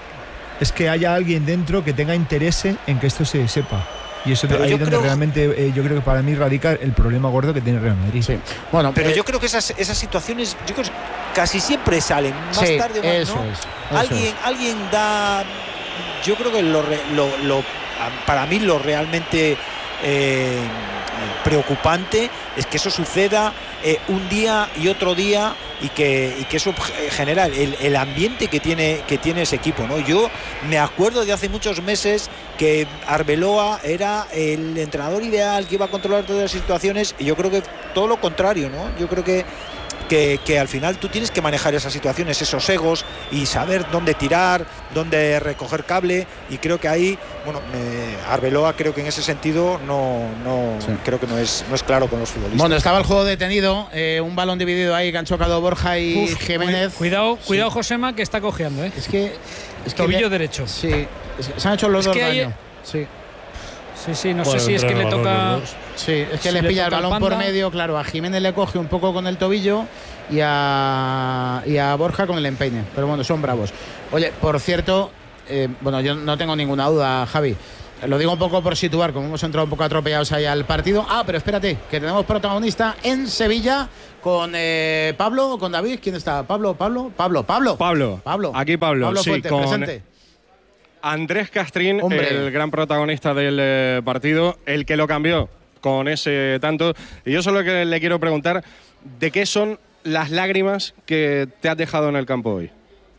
es que haya alguien dentro que tenga interés en que esto se sepa. Y eso pero ahí es donde creo, realmente eh, yo creo que para mí radica el problema gordo que tiene Real Madrid. Sí. Bueno, pero eh, yo creo que esas, esas situaciones yo creo que casi siempre salen más sí, tarde o más, eso ¿no? es, eso alguien, es. alguien da, yo creo que lo, lo, lo para mí lo realmente eh, preocupante es que eso suceda eh, un día y otro día, y que, y que eso genera el, el ambiente que tiene, que tiene ese equipo, ¿no? Yo me acuerdo de hace muchos meses que Arbeloa era el entrenador ideal que iba a controlar todas las situaciones, y yo creo que todo lo contrario, ¿no? Yo creo que que, que al final tú tienes que manejar esas situaciones, esos egos y saber dónde tirar, dónde recoger cable, y creo que ahí, bueno, me, Arbeloa creo que en ese sentido no, no sí. creo que no es, no es claro con los futbolistas. Bueno, estaba el juego detenido, eh, un balón dividido ahí que han chocado Borja y Uf, Jiménez. Cuidado, cuidado sí. Josema, que está cojeando, ¿eh? Es que... Es que tobillo le, derecho. Sí, es que se han hecho los es dos que daño. Hay, sí. Sí, sí, no bueno, sé si es que le toca... Sí, es que si le pilla el balón el por medio, claro, a Jiménez le coge un poco con el tobillo y a, y a Borja con el empeine, pero bueno, son bravos. Oye, por cierto, eh, bueno, yo no tengo ninguna duda, Javi, lo digo un poco por situar, como hemos entrado un poco atropellados ahí al partido. Ah, pero espérate, que tenemos protagonista en Sevilla con eh, Pablo o con David. ¿Quién está? Pablo, Pablo, Pablo, Pablo. Pablo, Pablo. Aquí Pablo, Pablo sí, Fuentes, con presente. Andrés Castrín, Hombre. el gran protagonista del eh, partido, el que lo cambió con ese tanto. Y yo solo que le quiero preguntar, ¿de qué son las lágrimas que te has dejado en el campo hoy?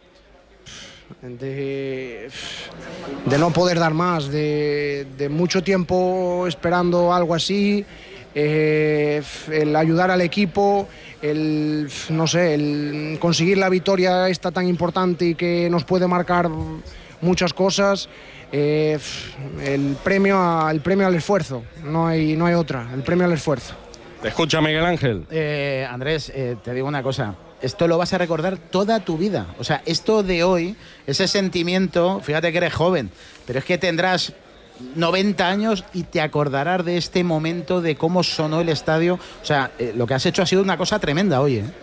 De, de no poder dar más, de, de mucho tiempo esperando algo así, eh, el ayudar al equipo, el, no sé, el conseguir la victoria esta tan importante y que nos puede marcar muchas cosas, eh, el, premio a, el premio al esfuerzo, no hay, no hay otra, el premio al esfuerzo. Te escucha Miguel Ángel. Eh, Andrés, eh, te digo una cosa, esto lo vas a recordar toda tu vida, o sea, esto de hoy, ese sentimiento, fíjate que eres joven, pero es que tendrás noventa años y te acordarás de este momento, de cómo sonó el estadio, o sea, eh, lo que has hecho ha sido una cosa tremenda hoy, ¿eh?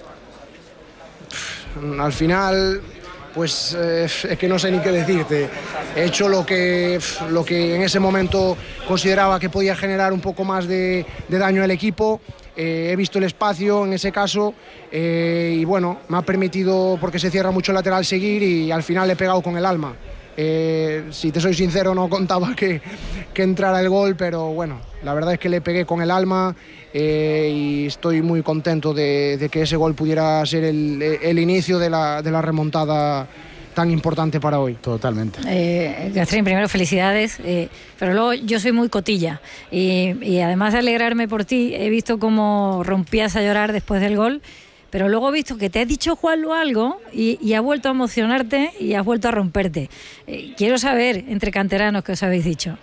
Al final... Pues eh, es que no sé ni qué decirte. He hecho lo que, lo que en ese momento consideraba que podía generar un poco más de, de daño al equipo. Eh, he visto el espacio en ese caso eh, y bueno, me ha permitido, porque se cierra mucho el lateral, seguir y al final le he pegado con el alma. Eh, si te soy sincero, no contaba que, que entrara el gol, pero bueno, la verdad es que le pegué con el alma. Eh, y estoy muy contento de, de que ese gol pudiera ser el, el inicio de la, de la remontada tan importante para hoy. Totalmente. Eh, Castrín, primero felicidades, eh, pero luego yo soy muy cotilla y, y además de alegrarme por ti, he visto cómo rompías a llorar después del gol, pero luego he visto que te has dicho Juanlu algo y, y ha vuelto a emocionarte y has vuelto a romperte. Eh, quiero saber, entre canteranos, qué os habéis dicho.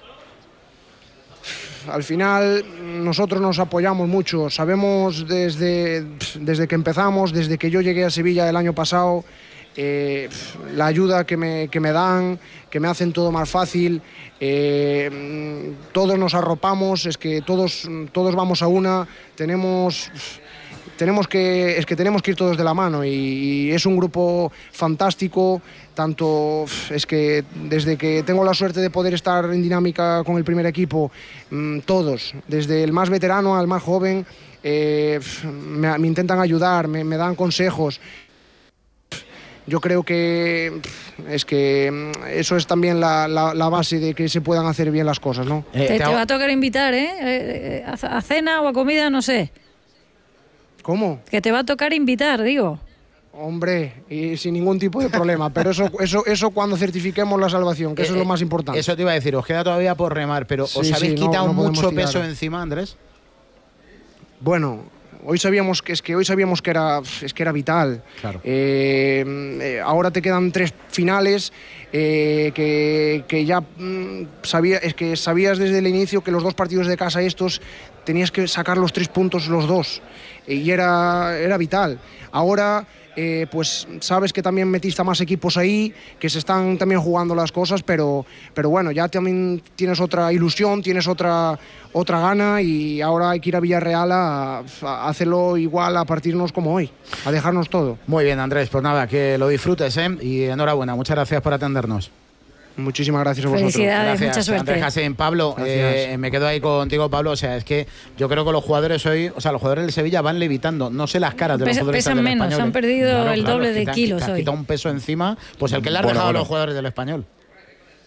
Al final nosotros nos apoyamos mucho, sabemos desde, desde que empezamos, desde que yo llegué a Sevilla el año pasado, eh, la ayuda que me, que me dan, que me hacen todo más fácil, eh, todos nos arropamos, es que todos, todos vamos a una, tenemos... Tenemos que, es que tenemos que ir todos de la mano y, y es un grupo fantástico, tanto es que desde que tengo la suerte de poder estar en dinámica con el primer equipo, mmm, todos, desde el más veterano al más joven, eh, me, me intentan ayudar, me, me dan consejos. Yo creo que es que eso es también la, la, la base de que se puedan hacer bien las cosas, ¿no? Eh, te, te va a tocar invitar, ¿eh? eh a, a cena o a comida, no sé. ¿Cómo? Que te va a tocar invitar, digo. Hombre, y sin ningún tipo de problema, pero eso, eso, eso cuando certifiquemos la salvación, que eh, eso es lo más importante. Eso te iba a decir, os queda todavía por remar, pero sí, ¿os habéis sí, quitado no, no mucho tirar. peso encima, Andrés? Bueno, hoy sabíamos que es que hoy sabíamos que era, es que era vital. Claro. Eh, eh, ahora te quedan tres finales eh, que, que ya mm, sabía, es que sabías desde el inicio que los dos partidos de casa estos tenías que sacar los tres puntos los dos y era, era vital. Ahora eh, pues sabes que también metiste a más equipos ahí, que se están también jugando las cosas, pero, pero bueno, ya también tienes otra ilusión, tienes otra, otra gana y ahora hay que ir a Villarreal a, a hacerlo igual, a partirnos como hoy, a dejarnos todo. Muy bien, Andrés, pues nada, que lo disfrutes, ¿eh? Y enhorabuena, muchas gracias por atendernos. Muchísimas gracias a vosotros. Felicidades, gracias, mucha suerte. Andrés Jacén. Pablo, eh, me quedo ahí contigo, Pablo. O sea, es que yo creo que los jugadores hoy, o sea, los jugadores del Sevilla van levitando. No sé las caras de los Pesa, jugadores pesan del menos, Español. han perdido claro, el claro, doble de te, kilos te, te hoy. quitado un peso encima, pues el que le ha bueno, dejado bueno. a los jugadores del Español.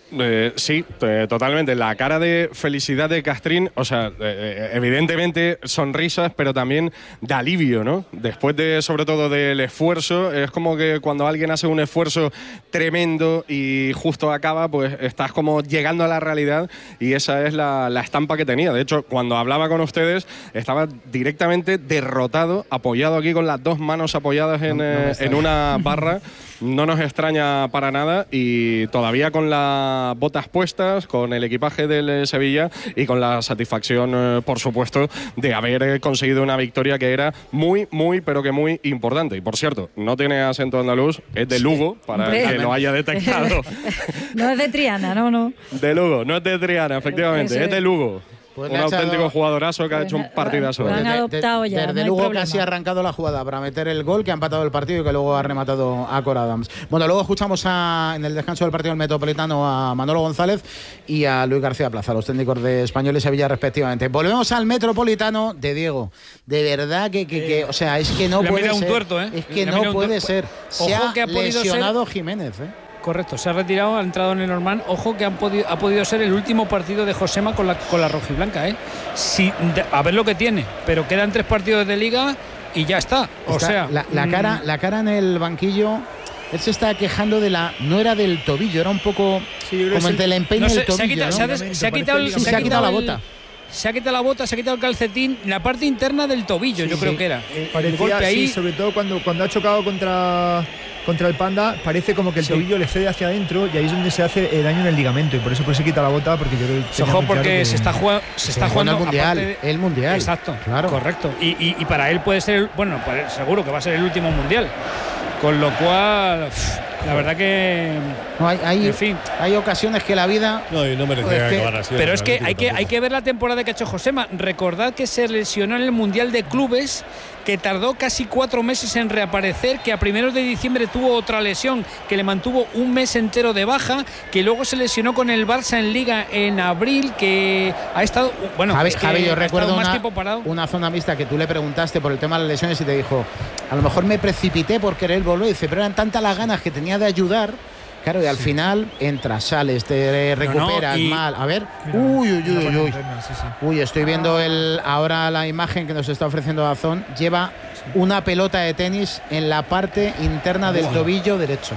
Eh, sí, eh, totalmente. La cara de felicidad de Castrín, o sea, eh, evidentemente sonrisas, pero también de alivio, ¿no? Después de, sobre todo, del esfuerzo, es como que cuando alguien hace un esfuerzo tremendo y justo acaba, pues estás como llegando a la realidad y esa es la, la estampa que tenía. De hecho, cuando hablaba con ustedes, estaba directamente derrotado, apoyado aquí con las dos manos apoyadas en, no, no eh, en una barra. No nos extraña para nada y todavía con las botas puestas, con el equipaje del Sevilla y con la satisfacción, eh, por supuesto, de haber conseguido una victoria que era muy, muy, pero que muy importante. Y por cierto, no tiene acento andaluz, es de Lugo, para Hombre. el que lo haya detectado. No es de Triana, no, no. De Lugo, no es de Triana, efectivamente, Eso es de Lugo. Pues un le ha echado- auténtico jugadorazo que ha hecho un partidazo. Lo han adoptado ya, Desde no hay luego problema. casi ha arrancado la jugada para meter el gol que ha empatado el partido y que luego ha rematado a Cor Adams. Bueno, luego escuchamos a, en el descanso del partido del Metropolitano a Manolo González y a Luis García Plaza, los técnicos de Español y Sevilla respectivamente. Volvemos al Metropolitano de Diego. De verdad que, que, que o sea, es que no Le puede mira un ser. tuerto, ¿eh? Es que Le no mira un puede tuerto. ser. Se Ojo ha que ha podido lesionado ser- Jiménez, ¿eh? Correcto, se ha retirado, ha entrado en el Normand. Ojo que han podido, ha podido ser el último partido de Josema con la, con la rojiblanca, ¿eh? Si, de- a ver lo que tiene, pero quedan tres partidos de liga y ya está. O Está- sea, la, la mm, cara, la cara en el banquillo. Él se está quejando de la. No era del tobillo, era un poco como entre el empeine no y sé, el tobillo. se ha quitado, ¿no? se ha des- se ha quitado el- Sí, se ha quitado la bota. Se ha quitado la bota, se ha quitado el calcetín, la parte interna del tobillo, yo Sí, creo sí. que era. El Parecía, golpe ahí. sí, sobre todo cuando, cuando ha chocado contra, contra el Panda, parece como que el Sí. tobillo le cede hacia adentro y ahí es donde se hace el daño en el ligamento y por eso pues se quita la bota porque yo creo que Ojo, porque se está, jugando, se está jugando el mundial, aparte de- el mundial. Exacto, claro. correcto. Y, y- y para él puede ser, el- bueno, para él seguro que va a ser el último mundial. Con lo cual, uf, la verdad que. No, hay, hay, en fin. hay ocasiones que la vida. No, y no merecía Pues que- acabar así. Pero el es que Atlético hay que, tampoco. hay que ver la temporada que ha hecho Josema. Recordad que se lesionó en el Mundial de Clubes, que tardó casi cuatro meses en reaparecer, que a primeros de diciembre tuvo otra lesión que le mantuvo un mes entero de baja, que luego se lesionó con el Barça en Liga en abril, que ha estado. Bueno, Javi, es que Javi, yo ha recuerdo estado más una, tiempo parado. una zona mixta que tú le preguntaste por el tema de las lesiones y te dijo, a lo mejor me precipité por querer volver. Dice, pero eran tantas las ganas que tenía de ayudar. Claro, y al final entras, sales, te recuperas y- mal. A ver, uy, uy, uy, uy, uy. Sí, sí. Uy, estoy viendo el ahora la imagen que nos está ofreciendo Dazón. Lleva una pelota de tenis en la parte interna del tobillo derecho.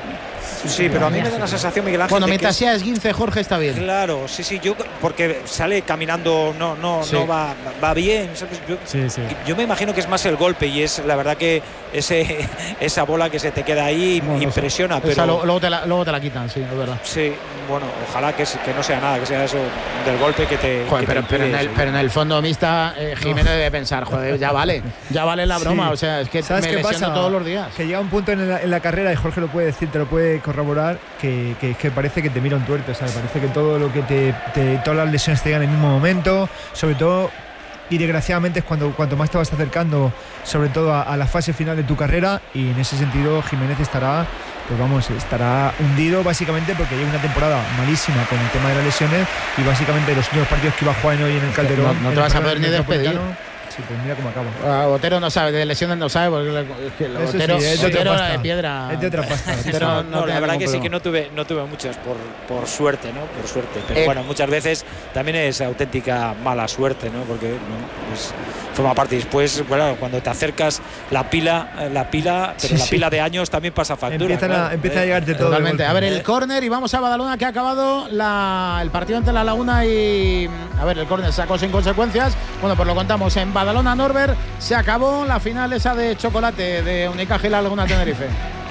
Sí, pero a mí me da la sensación, Miguel Ángel, Bueno, de que mientras es- sea esguince, Jorge, está bien. Claro, sí, sí, yo porque sale caminando, no, no, Sí. no va, va bien. ¿sabes? Yo, Sí, sí. yo me imagino que es más el golpe y es la verdad que ese, esa bola que se te queda ahí Bueno, impresiona, esa pero lo- luego, te la, luego te la quitan, sí, es verdad. sí, bueno, ojalá que, que no sea nada, que sea eso del golpe que te. Joder, que te pero, pero en impide el, seguir. pero en el fondo mixta, eh, Jiménez debe pensar, joder, ya vale, ya vale la broma. Sí. O sea, es que ¿Sabes me qué lesiono pasa? todos los días. Que llega un punto en la, en la carrera, y Jorge lo puede decir, te lo puede corroborar, que, que, que parece que te mira un tuerto, o sea, parece que todo lo que te, te- todas las lesiones te llegan en el mismo momento, sobre todo, y desgraciadamente es cuando cuanto más te vas acercando, sobre todo a, a la fase final de tu carrera, y en ese sentido Jiménez estará, pues vamos, estará hundido básicamente porque lleva una temporada malísima con el tema de las lesiones y básicamente los últimos partidos que iba a jugar hoy en el Calderón. No- no te en el vas a Calderón poder ni despedir. Metropolitano, Sí, pues mira cómo acaba. Ah, Otero no sabe, de lesiones no sabe, porque le- es que el Eso sí, Otero, es de otra Otero era pasta. de piedra. Es de otra pasta. Otero No, no no, la tiene verdad ningún que sí que problema. no tuve, no tuve muchas por, por suerte, ¿no? Por suerte. Pero Eh, bueno, muchas veces también es auténtica mala suerte, ¿no? Porque ¿no? Pues forma parte. Y después, bueno, cuando te acercas la pila, eh, la pila, pero Sí, la sí. pila de años también pasa factura. Empiezan a- claro. empieza a llegarte todo. Totalmente. de A golpe. ver, el córner y vamos a Badalona, que ha acabado la- el partido entre La Laguna y. A ver, el córner sacó sin consecuencias. Bueno, pues lo contamos en Badalona, Norbert. Se acabó la final esa de chocolate de Unicaja y La Laguna Tenerife.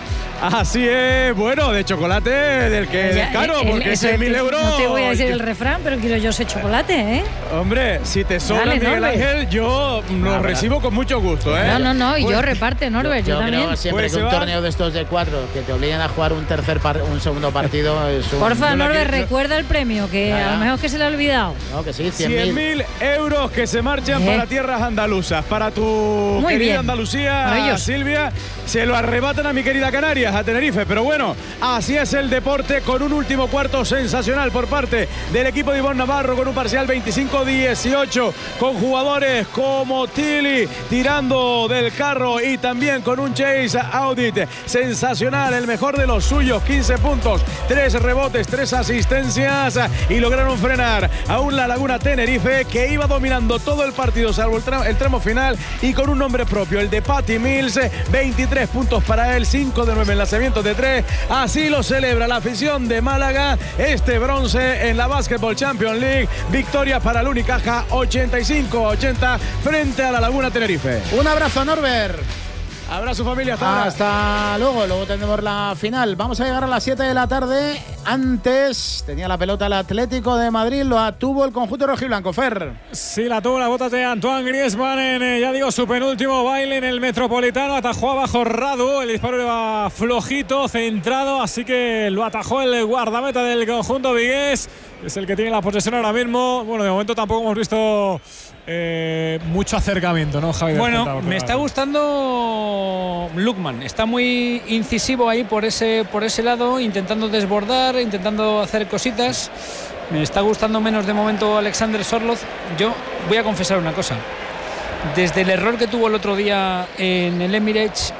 Así es, bueno, de chocolate del que Ya, es caro, el- porque eso seis es- mil euros. No te voy a decir el refrán, pero quiero yo ese chocolate, ¿eh? Hombre, si te sobra, Dale, Miguel Norbert. Ángel, yo lo Ah, recibo con mucho gusto, ¿eh? No, no, no, y Pues- yo reparte, Norbert, yo, Yo también. creo siempre Pues que se un va. torneo de estos de cuatro que te obliguen a jugar un tercer par- un segundo partido es un. Porfa, Yo la Norbert, que- recuerda el premio, que Ya, ya. a lo mejor es que se le ha olvidado. No, que sí, cien cien mil. mil euros que se marchan Eh. para tierras andaluzas, para tu Muy querida bien. Andalucía, Maravilloso. Silvia. Se lo arrebatan a mi querida Canarias. Canarias, a Tenerife. Pero bueno, así es el deporte, con un último cuarto sensacional por parte del equipo de Ivonne Navarro, con un parcial veinticinco dieciocho, con jugadores como Tilly tirando del carro y también con un Chase Audit sensacional, el mejor de los suyos, quince puntos, tres rebotes, tres asistencias, y lograron frenar a un La Laguna Tenerife que iba dominando todo el partido salvo el tramo, el tramo final, y con un nombre propio, el de Patty Mills, veintitrés puntos para él, cinco de nueve en lanzamientos de tres. Así lo celebra la afición de Málaga, este bronce en la Basketball Champions League. Victoria para el Unicaja, ochenta y cinco a ochenta frente a La Laguna Tenerife. Un abrazo, Norbert. Abrazo, familia. Hasta, hasta luego. Luego tendremos la final. Vamos a llegar a las siete de la tarde. Antes tenía la pelota el Atlético de Madrid. Lo tuvo el conjunto rojiblanco. Fer. Sí, la tuvo la bota de Antoine Griezmann en, eh, ya digo, su penúltimo baile en el Metropolitano. Atajó abajo Radu. El disparo iba flojito, centrado. Así que lo atajó el guardameta del conjunto vigués. Es el que tiene la posesión ahora mismo. Bueno, de momento tampoco hemos visto eh, mucho acercamiento, ¿no, Javi? Bueno, me está gustando Lukman. Está muy incisivo ahí por ese, por ese lado, intentando desbordar, intentando hacer cositas. Me está gustando menos de momento Alexander Sorloth. Yo voy a confesar una cosa. Desde el error que tuvo el otro día en el Emirates,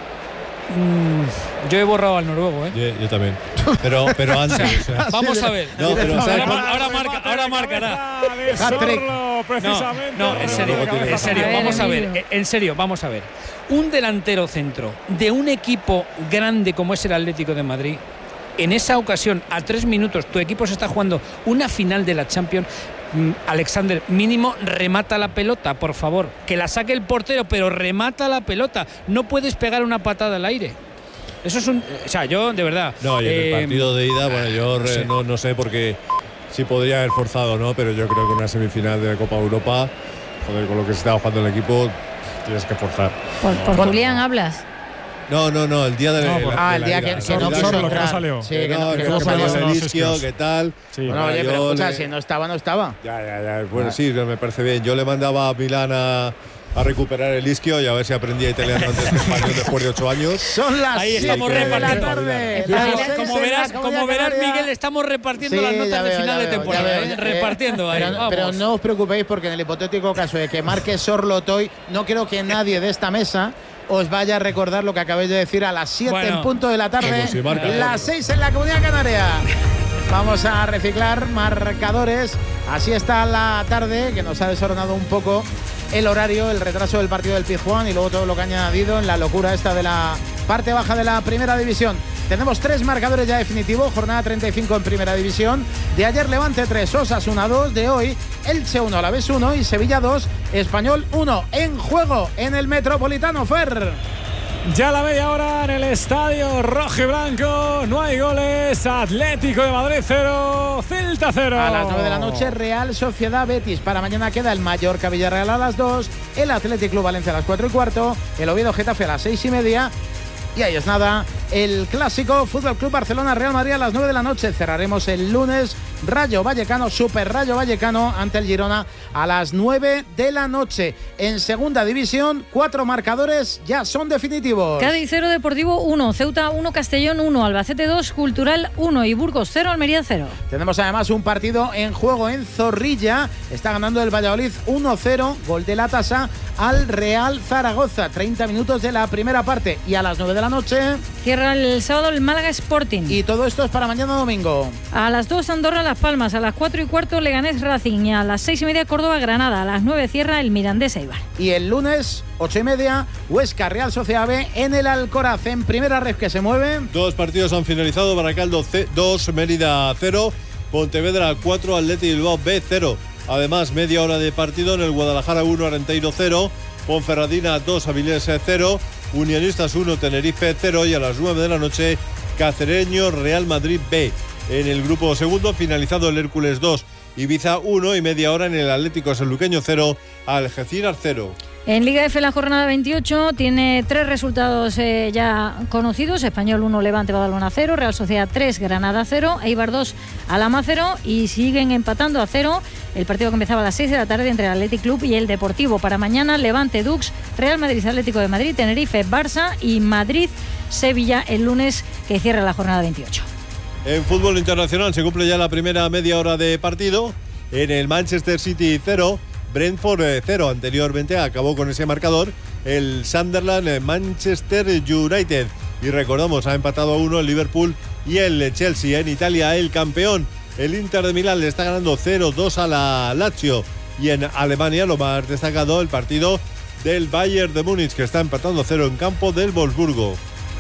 Mm, yo he borrado al noruego, ¿eh? Yo, yo también. Pero, pero antes. O sea, o sea, vamos a ver. No, pero, ahora, ahora, ahora, marca, ahora marcará. No, no, en serio, en serio, vamos a ver. En serio, vamos a ver. Un delantero centro de un equipo grande como es el Atlético de Madrid, en esa ocasión, a tres minutos, tu equipo se está jugando una final de la Champions. Alexander, mínimo remata la pelota, por favor, que la saque el portero, pero remata la pelota, no puedes pegar una patada al aire. Eso es un, o sea, yo de verdad. No, y en eh, el partido de ida, bueno, yo re, sí. no, no sé porque sí podría haber forzado, ¿no? Pero yo creo que una semifinal de Copa Europa, joder, con lo que se está jugando el equipo, tienes que forzar. Por, por no, Julián hablas. No, no, no, el día de no, la, Ah, de el la día ida, que, que no quiso Sorlo, entrar. que no salió. Sí, que no, no, que que no no salió. salió el isquio, ¿qué tal? Sí. Bueno, Bueno, oye, pero escucha, le... si no estaba, no estaba. Ya, ya, ya. Bueno, ah. sí, me parece bien. Yo le mandaba a Milán a, a recuperar el isquio y a ver si aprendía italiano antes que español después de ocho años. Son las Ahí estamos siete de la repartiendo. tarde. Como, como verás, como verás, Miguel, estamos repartiendo Sí, las notas ya de veo, final ya de veo, temporada. ya veo, ¿eh? eh, Repartiendo ahí. Pero, Vamos. pero no os preocupéis, porque en el hipotético caso de que marque Sorlotoy, no creo que nadie de esta mesa os vaya a recordar lo que acabáis de decir a las siete Bueno, en punto de la tarde, si marca, las seis en la Comunidad Canaria. Vamos a reciclar marcadores. Así está la tarde, que nos ha desordenado un poco el horario, el retraso del partido del Pizjuán y luego todo lo que ha añadido en la locura esta de la parte baja de la primera división. Tenemos tres marcadores ya definitivos, jornada treinta y cinco en primera división. De ayer Levante tres, Osasuna dos, de hoy Elche uno, Alavés uno y Sevilla dos, Español uno. En juego en el Metropolitano, Fer. Ya la media hora en el estadio rojo y blanco, no hay goles. Atlético de Madrid cero, Celta cero. A las nueve de la noche, Real Sociedad Betis. Para mañana queda el Mallorca Villarreal a las dos, el Athletic Club Valencia a las cuatro y cuarto, el Oviedo Getafe a las seis y media. Y ahí es nada, el clásico Fútbol Club Barcelona Real Madrid a las nueve de la noche. Cerraremos el lunes Rayo Vallecano, Super Rayo Vallecano ante el Girona a las nueve de la noche. En segunda división, cuatro marcadores ya son definitivos. Cádiz cero, Deportivo uno, Ceuta uno, Castellón uno, Albacete dos, Cultural uno y Burgos cero, Almería cero. Tenemos además un partido en juego en Zorrilla. Está ganando el Valladolid uno cero, gol de la tasa al Real Zaragoza. treinta minutos de la primera parte y a las nueve de la noche cierra el sábado el Málaga Sporting. Y todo esto es para mañana domingo. A las dos Andorra Las Palmas, a las cuatro y cuarto Leganés Racing y a las seis y media Córdoba Granada, a las nueve cierra el Mirandés Eibar. Y el lunes, ocho y media, Huesca Real Sociedad B en el Alcoraz, en primera ref que se mueve. Dos partidos han finalizado, Baracaldo dos, Mérida cero, Pontevedra cuatro, Athletic Bilbao B cero. Además, media hora de partido en el Guadalajara uno, Arenteiro cero, Ponferradina dos, Avilés cero, Unionistas uno, Tenerife cero y a las nueve de la noche Cacereño Real Madrid B. En el grupo segundo, finalizado el Hércules dos, Ibiza uno y media hora en el Atlético Sanluqueño cero, Algeciras cero. En Liga F la jornada veintiocho tiene tres resultados eh, ya conocidos: Español uno, Levante Badalona cero, Real Sociedad tres, Granada cero, Eibar dos, Alhama cero y siguen empatando a cero el partido que empezaba a las seis de la tarde entre el Athletic Club y el Deportivo. Para mañana, Levante Dux, Real Madrid Atlético de Madrid, Tenerife Barça y Madrid Sevilla el lunes, que cierra la jornada veintiocho. En fútbol internacional se cumple ya la primera media hora de partido. En el Manchester City cero, Brentford cero. Anteriormente acabó con ese marcador el Sunderland Manchester United. Y recordamos, ha empatado a uno el Liverpool y el Chelsea. En Italia, el campeón, el Inter de Milán, le está ganando cero dos a la Lazio. Y en Alemania, lo más destacado, el partido del Bayern de Múnich, que está empatando cero en campo del Wolfsburgo.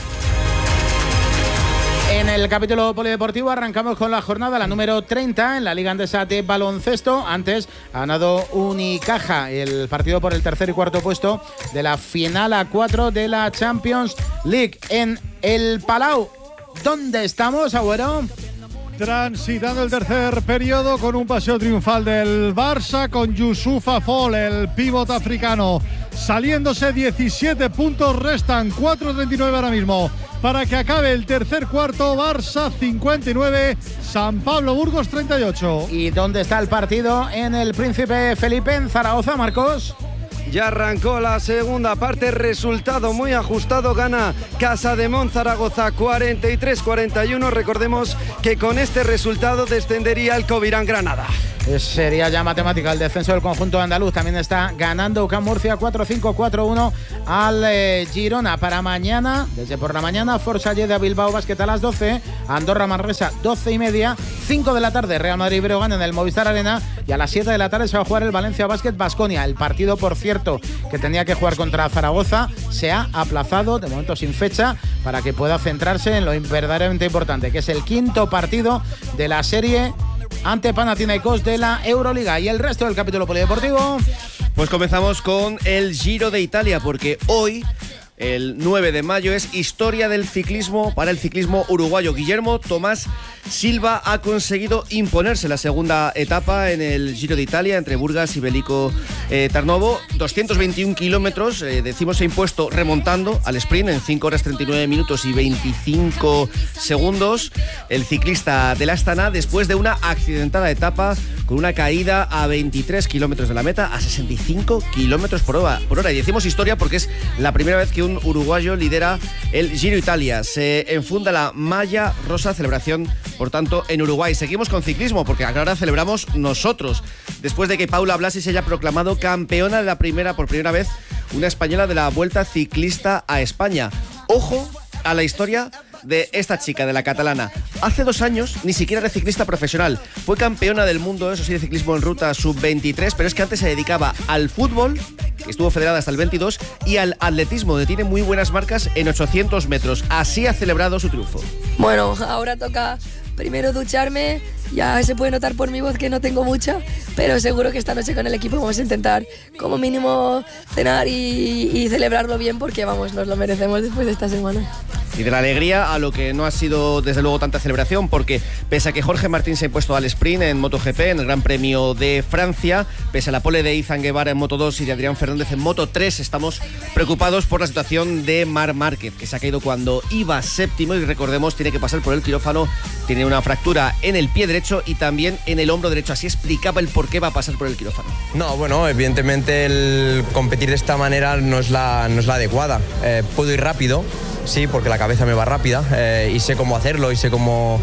En el capítulo polideportivo arrancamos con la jornada, la número treinta en la Liga Andesa de baloncesto. Antes ha ganado Unicaja el partido por el tercer y cuarto puesto de la final a cuatro de la Champions League. En el Palau, ¿dónde estamos, Agüero? Transitando el tercer periodo con un paseo triunfal del Barça, con Youssoufa Fall, el pívot africano, saliéndose. Diecisiete puntos restan, cuatro treinta y nueve ahora mismo para que acabe el tercer cuarto. Barça cincuenta y nueve, San Pablo Burgos treinta y ocho. ¿Y dónde está el partido? En el Príncipe Felipe, en Zaragoza, Marcos. Ya arrancó la segunda parte, resultado muy ajustado, gana Casademont Zaragoza cuarenta y tres cuarenta y uno. Recordemos que con este resultado descendería el Covirán Granada. Sería ya matemática el descenso del conjunto andaluz. También está ganando U C A M Murcia cuatro cinco cuatro uno al eh, Girona. Para mañana, desde por la mañana, Forza Lleida Bilbao Basket a las doce, Andorra Manresa doce y media, cinco de la tarde Real Madrid Breogán en el Movistar Arena, y a las siete de la tarde se va a jugar el Valencia Basket Baskonia. El partido, por cierto, que tenía que jugar contra Zaragoza, se ha aplazado, de momento sin fecha, para que pueda centrarse en lo verdaderamente importante, que es el quinto partido de la serie ante Panathinaikos de la Euroliga. Y el resto del capítulo polideportivo, pues comenzamos con el Giro de Italia, porque hoy, el nueve de mayo, es historia del ciclismo para el ciclismo uruguayo. Guillermo Tomás Silva ha conseguido imponerse la segunda etapa en el Giro de Italia entre Burgas y Belico eh, Tarnovo. doscientos veintiún kilómetros, eh, decimos, se ha impuesto remontando al sprint en cinco horas treinta y nueve minutos y veinticinco segundos. El ciclista del Astana, después de una accidentada etapa con una caída a veintitrés kilómetros de la meta, a sesenta y cinco kilómetros por hora, por hora. Y decimos historia porque es la primera vez que un uruguayo lidera el Giro Italia. Se enfunda la malla rosa, celebración, por tanto, en Uruguay. Seguimos con ciclismo, porque ahora celebramos nosotros, después de que Paula Blasi se haya proclamado campeona de la primera, por primera vez, una española de la Vuelta Ciclista a España. Ojo a la historia de esta chica, de la catalana. Hace dos años ni siquiera era ciclista profesional. Fue campeona del mundo, eso sí, de ciclismo en ruta sub veintitrés, pero es que antes se dedicaba al fútbol, que estuvo federada hasta el veintidós, y al atletismo, donde tiene muy buenas marcas en ochocientos metros. Así ha celebrado su triunfo. Bueno, ahora toca primero ducharme. Ya se puede notar por mi voz que no tengo mucha, pero seguro que esta noche con el equipo vamos a intentar como mínimo cenar y, y celebrarlo bien, porque vamos, nos lo merecemos después de esta semana. Y de la alegría a lo que no ha sido desde luego tanta celebración, porque pese a que Jorge Martín se ha impuesto al sprint en MotoGP, en el Gran Premio de Francia, pese a la pole de Izan Guevara en Moto dos y de Adrián Fernández en Moto tres, estamos preocupados por la situación de Marc Márquez, que se ha caído cuando iba séptimo y, recordemos, tiene que pasar por el quirófano, tiene una fractura en el pie derecho y también en el hombro derecho. Así explicaba el por qué va a pasar por el quirófano. No, bueno, evidentemente el competir de esta manera no es la, no es la adecuada. Eh, puedo ir rápido, sí, porque la cabeza me va rápida, eh, y sé cómo hacerlo y sé cómo,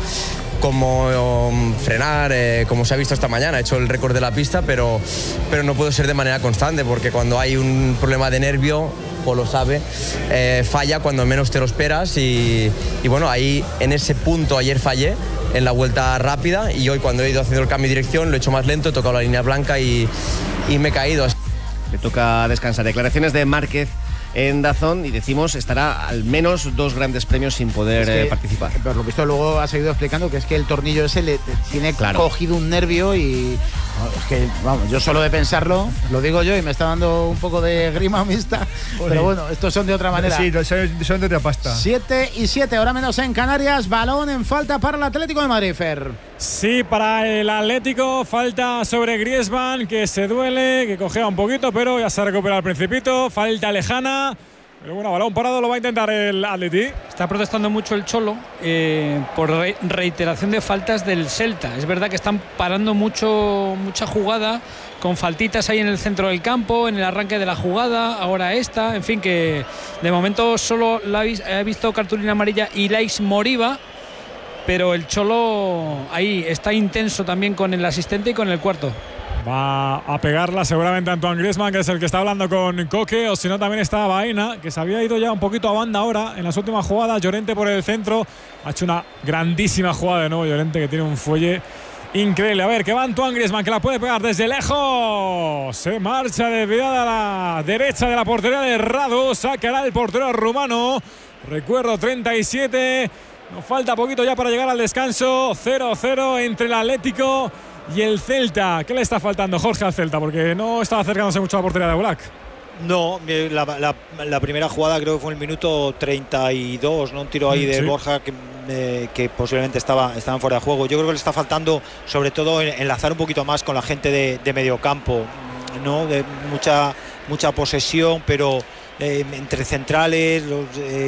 cómo um, frenar, eh, como se ha visto esta mañana. He hecho el récord de la pista, pero, pero no puedo ser de manera constante, porque cuando hay un problema de nervio, o lo sabe, eh, falla cuando menos te lo esperas, y, y bueno, ahí en ese punto ayer fallé en la vuelta rápida, y hoy cuando he ido haciendo el cambio de dirección lo he hecho más lento, he tocado la línea blanca y, y me he caído. Le toca descansar. Declaraciones de Márquez en Dazón, y decimos estará al menos dos grandes premios sin poder es que, eh, participar. Por lo visto luego ha seguido explicando que es que el tornillo ese le tiene claro cogido un nervio y no, es que vamos, yo solo de pensarlo, lo digo yo y me está dando un poco de grima mixta, pero bueno, estos son de otra manera. Sí, son de otra pasta. siete y siete, ahora menos en Canarias, balón en falta para el Atlético de Madrid, Fer. Sí, para el Atlético, falta sobre Griezmann, que se duele, que cojea un poquito, pero ya se recupera al Principito. Falta lejana. Pero bueno, balón parado lo va a intentar el Atleti. Está protestando mucho el Cholo eh, por re reiteración de faltas del Celta. Es verdad que están parando mucho mucha jugada con faltitas ahí en el centro del campo, en el arranque de la jugada, ahora esta. En fin, que de momento solo la ha visto cartulina amarilla Ilais Moriba, pero el Cholo ahí está intenso también con el asistente y con el cuarto. Va a pegarla seguramente Antoine Griezmann, que es el que está hablando con Coque, o si no también está Baena, que se había ido ya un poquito a banda ahora en las últimas jugadas. Llorente por el centro, ha hecho una grandísima jugada de nuevo Llorente, que tiene un fuelle increíble. A ver, que va Antoine Griezmann, que la puede pegar desde lejos. Se marcha desviada a la derecha de la portería de Radu. Sacará el portero rumano. Recuerdo, treinta y siete. Nos falta poquito ya para llegar al descanso. cero cero entre el Atlético y el Celta. ¿Qué le está faltando, Jorge, al Celta? Porque no estaba acercándose mucho a la portería de Oblak. No, la, la, la primera jugada creo que fue en el minuto treinta y dos, ¿no? Un tiro ahí de sí. Borja que, eh, que posiblemente estaba, estaban fuera de juego. Yo creo que le está faltando sobre todo enlazar un poquito más con la gente de, de mediocampo, ¿no? De mucha, mucha posesión, pero eh, entre centrales, los, eh,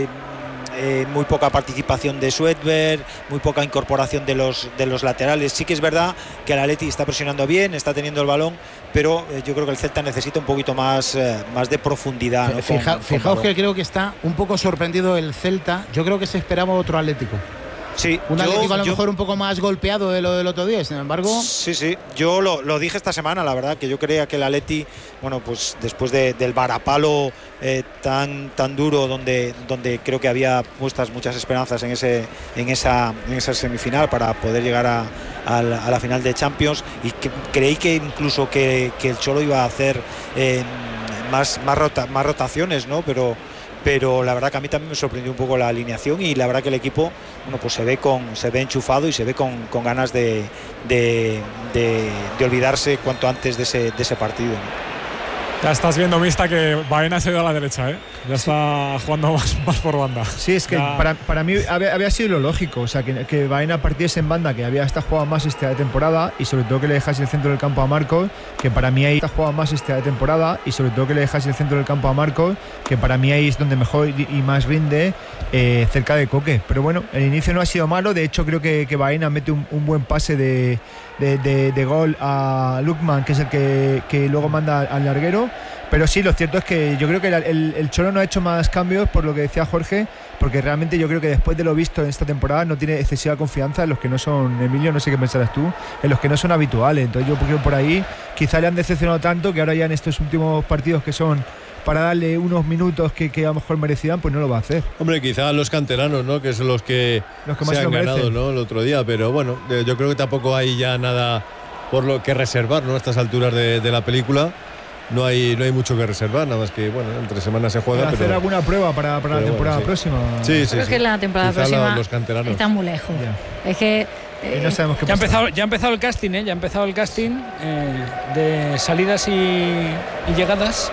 Eh, muy poca participación de Suedberg, muy poca incorporación de los, de los laterales. Sí que es verdad que el Atleti está presionando bien, está teniendo el balón, pero eh, yo creo que el Celta necesita un poquito más, eh, más de profundidad, ¿no? Fija, con, fijaos con que creo que está un poco sorprendido el Celta. Yo creo que se esperaba otro Atlético. Sí, un yo, Atlético a lo yo, mejor un poco más golpeado de lo del otro día, sin embargo. Sí, sí, yo lo, lo dije esta semana, la verdad, que yo creía que el Atleti, bueno, pues después de, del varapalo eh, tan, tan duro, donde, donde creo que había puestas muchas esperanzas en, ese, en, esa, en esa semifinal para poder llegar a, a, la, a la final de Champions, y que, creí que incluso que, que el Cholo iba a hacer eh, más, más, rota, más rotaciones, ¿no? Pero pero la verdad que a mí también me sorprendió un poco la alineación, y la verdad que el equipo, bueno, pues se ve con se ve enchufado y se ve con, con ganas de, de, de, de olvidarse cuanto antes de ese, de ese partido, ¿no? Ya estás viendo, Mista, que Baena se ha ido a la derecha, ¿eh? Ya está jugando más, más por banda. Sí, es que para, para mí había, había sido lo lógico, o sea, que, que Baena partiese en banda, que había hasta jugado más esta temporada, y sobre todo que le dejase el centro del campo a Marcos, que para mí ahí está jugado más esta temporada, y sobre todo que le dejase el centro del campo a Marcos, que para mí ahí es donde mejor y, y más rinde, eh, cerca de Coque. Pero bueno, el inicio no ha sido malo, de hecho creo que, que Baena mete un, un buen pase de, de, de, de gol a Lukman, que es el que, que luego manda al larguero. Pero sí, lo cierto es que yo creo que el, el, el Cholo no ha hecho más cambios, por lo que decía Jorge, porque realmente yo creo que después de lo visto en esta temporada no tiene excesiva confianza en los que no son, Emilio, no sé qué pensarás tú, en los que no son habituales. Entonces yo creo que por ahí quizá le han decepcionado tanto que ahora ya en estos últimos partidos que son para darle unos minutos que, que a lo mejor merecían, pues no lo va a hacer. Hombre, quizá los canteranos, ¿no? Que son los que, los que se más han lo ganado, merecen, ¿no? El otro día, pero bueno, yo creo que tampoco hay ya nada por lo que reservar, ¿no? A estas alturas de, de la película. No hay, no hay mucho que reservar, nada más que, bueno, entre semanas se juega. Para pero, hacer alguna prueba para, para la temporada bueno, sí. próxima. Sí, sí, Creo sí. que la temporada Quizá próxima los canteranos. está muy lejos. Ya. Es que eh, no sabemos qué ya, ha pasa. empezado, ya ha empezado el casting, ¿eh? Ya ha empezado el casting eh, de salidas y, y llegadas.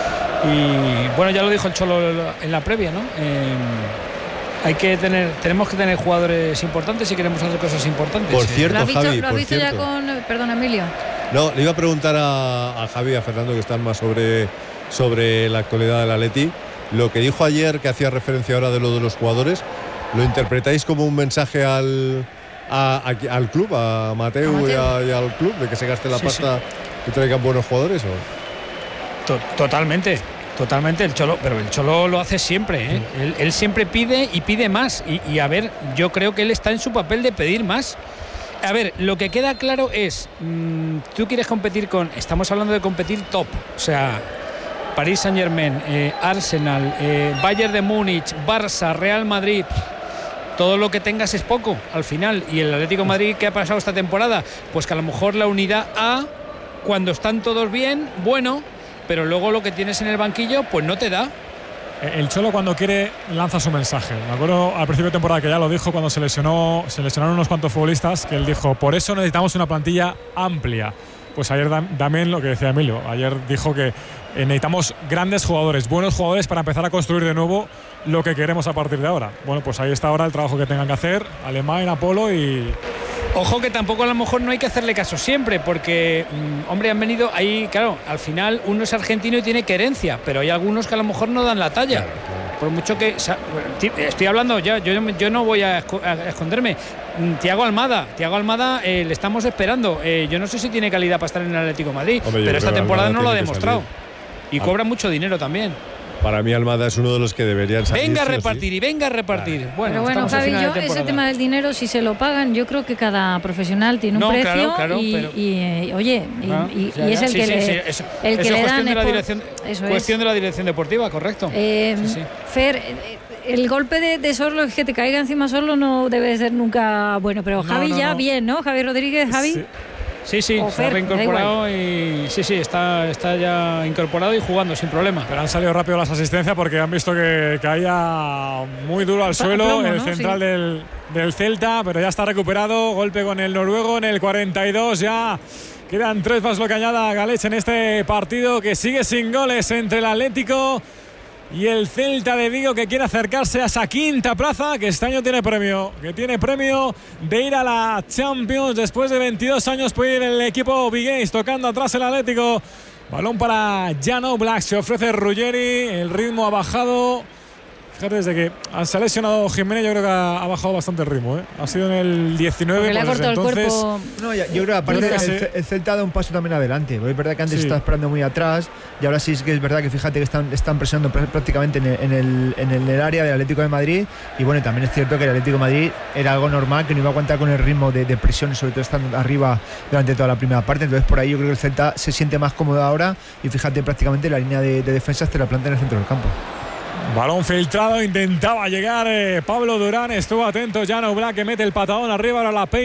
Y bueno, ya lo dijo el Cholo en la previa, ¿no? Eh, hay que tener, tenemos que tener jugadores importantes si queremos hacer cosas importantes. Por cierto, ¿Lo has visto, Javi, ¿lo has por visto cierto. ya con, perdón, Emilio? No, le iba a preguntar a, a Javi y a Fernando, que están más sobre, sobre la actualidad del Atleti. Lo que dijo ayer, que hacía referencia ahora de lo de los jugadores, ¿lo interpretáis como un mensaje al, a, a, al club, a Mateu, a Mateu. Y, a, y al club, de que se gaste la Sí, pasta y traigan buenos jugadores? ¿O? To- Totalmente, totalmente. El Cholo, pero el Cholo lo hace siempre, ¿eh? Él, él siempre pide y pide más. Y, y a ver, yo creo que él está en su papel de pedir más. A ver, lo que queda claro es, mmm, tú quieres competir con, estamos hablando de competir top, o sea, París Saint-Germain, eh, Arsenal, eh, Bayern de Múnich, Barça, Real Madrid. Todo lo que tengas es poco al final. Y el Atlético de Madrid, ¿qué ha pasado esta temporada? Pues que a lo mejor la unidad A, cuando están todos bien, bueno, pero luego lo que tienes en el banquillo, pues no te da. El Cholo, cuando quiere, lanza su mensaje. Me acuerdo al principio de temporada que ya lo dijo cuando se lesionó, se lesionaron unos cuantos futbolistas, que él dijo, por eso necesitamos una plantilla amplia. Pues ayer también lo que decía Emilio, ayer dijo que necesitamos grandes jugadores, buenos jugadores para empezar a construir de nuevo lo que queremos a partir de ahora. Bueno, pues ahí está ahora el trabajo que tengan que hacer Alemán, Apolo y, Ojo que tampoco a lo mejor no hay que hacerle caso siempre, porque, mmm, hombre, han venido ahí, claro, al final uno es argentino y tiene querencia, pero hay algunos que a lo mejor no dan la talla. Claro, claro. Por mucho que... Estoy hablando ya, yo, yo no voy a esconderme. Thiago Almada, Thiago Almada eh, le estamos esperando. Eh, yo no sé si tiene calidad para estar en el Atlético de Madrid, Hombre, pero esta temporada no lo ha demostrado. Y cobra mucho dinero también. Para mí Almada es uno de los que deberían salir. Venga a repartir y venga a repartir. Claro. Bueno, pero bueno, Javi, yo ese tema del dinero, si se lo pagan, yo creo que cada profesional tiene un no, precio claro, claro, y, pero... y eh, oye, y, ah, y, ya, y es el sí, que sí, le, sí, eso, el que eso le dan de la por... dirección, eso cuestión es. de la dirección deportiva, correcto. Eh, sí, sí. Fer, el golpe de, de Sorlo, es que te caiga encima Sorlo, no debe ser nunca bueno, pero Javi no, no, ya no. bien, ¿no? Javi Rodríguez, Javi. Sí. Sí, sí, o se ha reincorporado y sí, sí, está, está ya incorporado y jugando sin problema. Pero han salido rápido las asistencias porque han visto que caía muy duro al suelo plomo, el ¿no? central sí. del, del Celta, pero ya está recuperado. Golpe con el noruego en el cuarenta y dos, ya quedan tres más lo que añada Galech en este partido que sigue sin goles entre el Atlético y el Celta de Vigo, que quiere acercarse a esa quinta plaza, que este año tiene premio, que tiene premio de ir a la Champions. Después de veintidós años puede ir el equipo vigués, tocando atrás el Atlético. Balón para Jan Oblak, se ofrece Ruggeri, el ritmo ha bajado. Fíjate, desde que se ha lesionado Jiménez, yo creo que ha, ha bajado bastante el ritmo, ¿eh? Ha sido en el diecinueve, porque le ha pues cortado entonces, el cuerpo. No, yo creo que aparte el, el, el Celta ha dado un paso también adelante. Es verdad que antes sí. estaba esperando muy atrás y ahora sí es que es verdad que fíjate que están, están presionando prácticamente en el, en, el, en el área del Atlético de Madrid. Y bueno, también es cierto que el Atlético de Madrid era algo normal, que no iba a aguantar con el ritmo de, de presión, sobre todo estando arriba durante toda la primera parte. Entonces por ahí yo creo que el Celta se siente más cómodo ahora y fíjate prácticamente la línea de, de defensa te la planta en el centro del campo. Balón filtrado, intentaba llegar eh, Pablo Durán, estuvo atento Jan Oblak, que mete el patadón arriba, ahora la peina.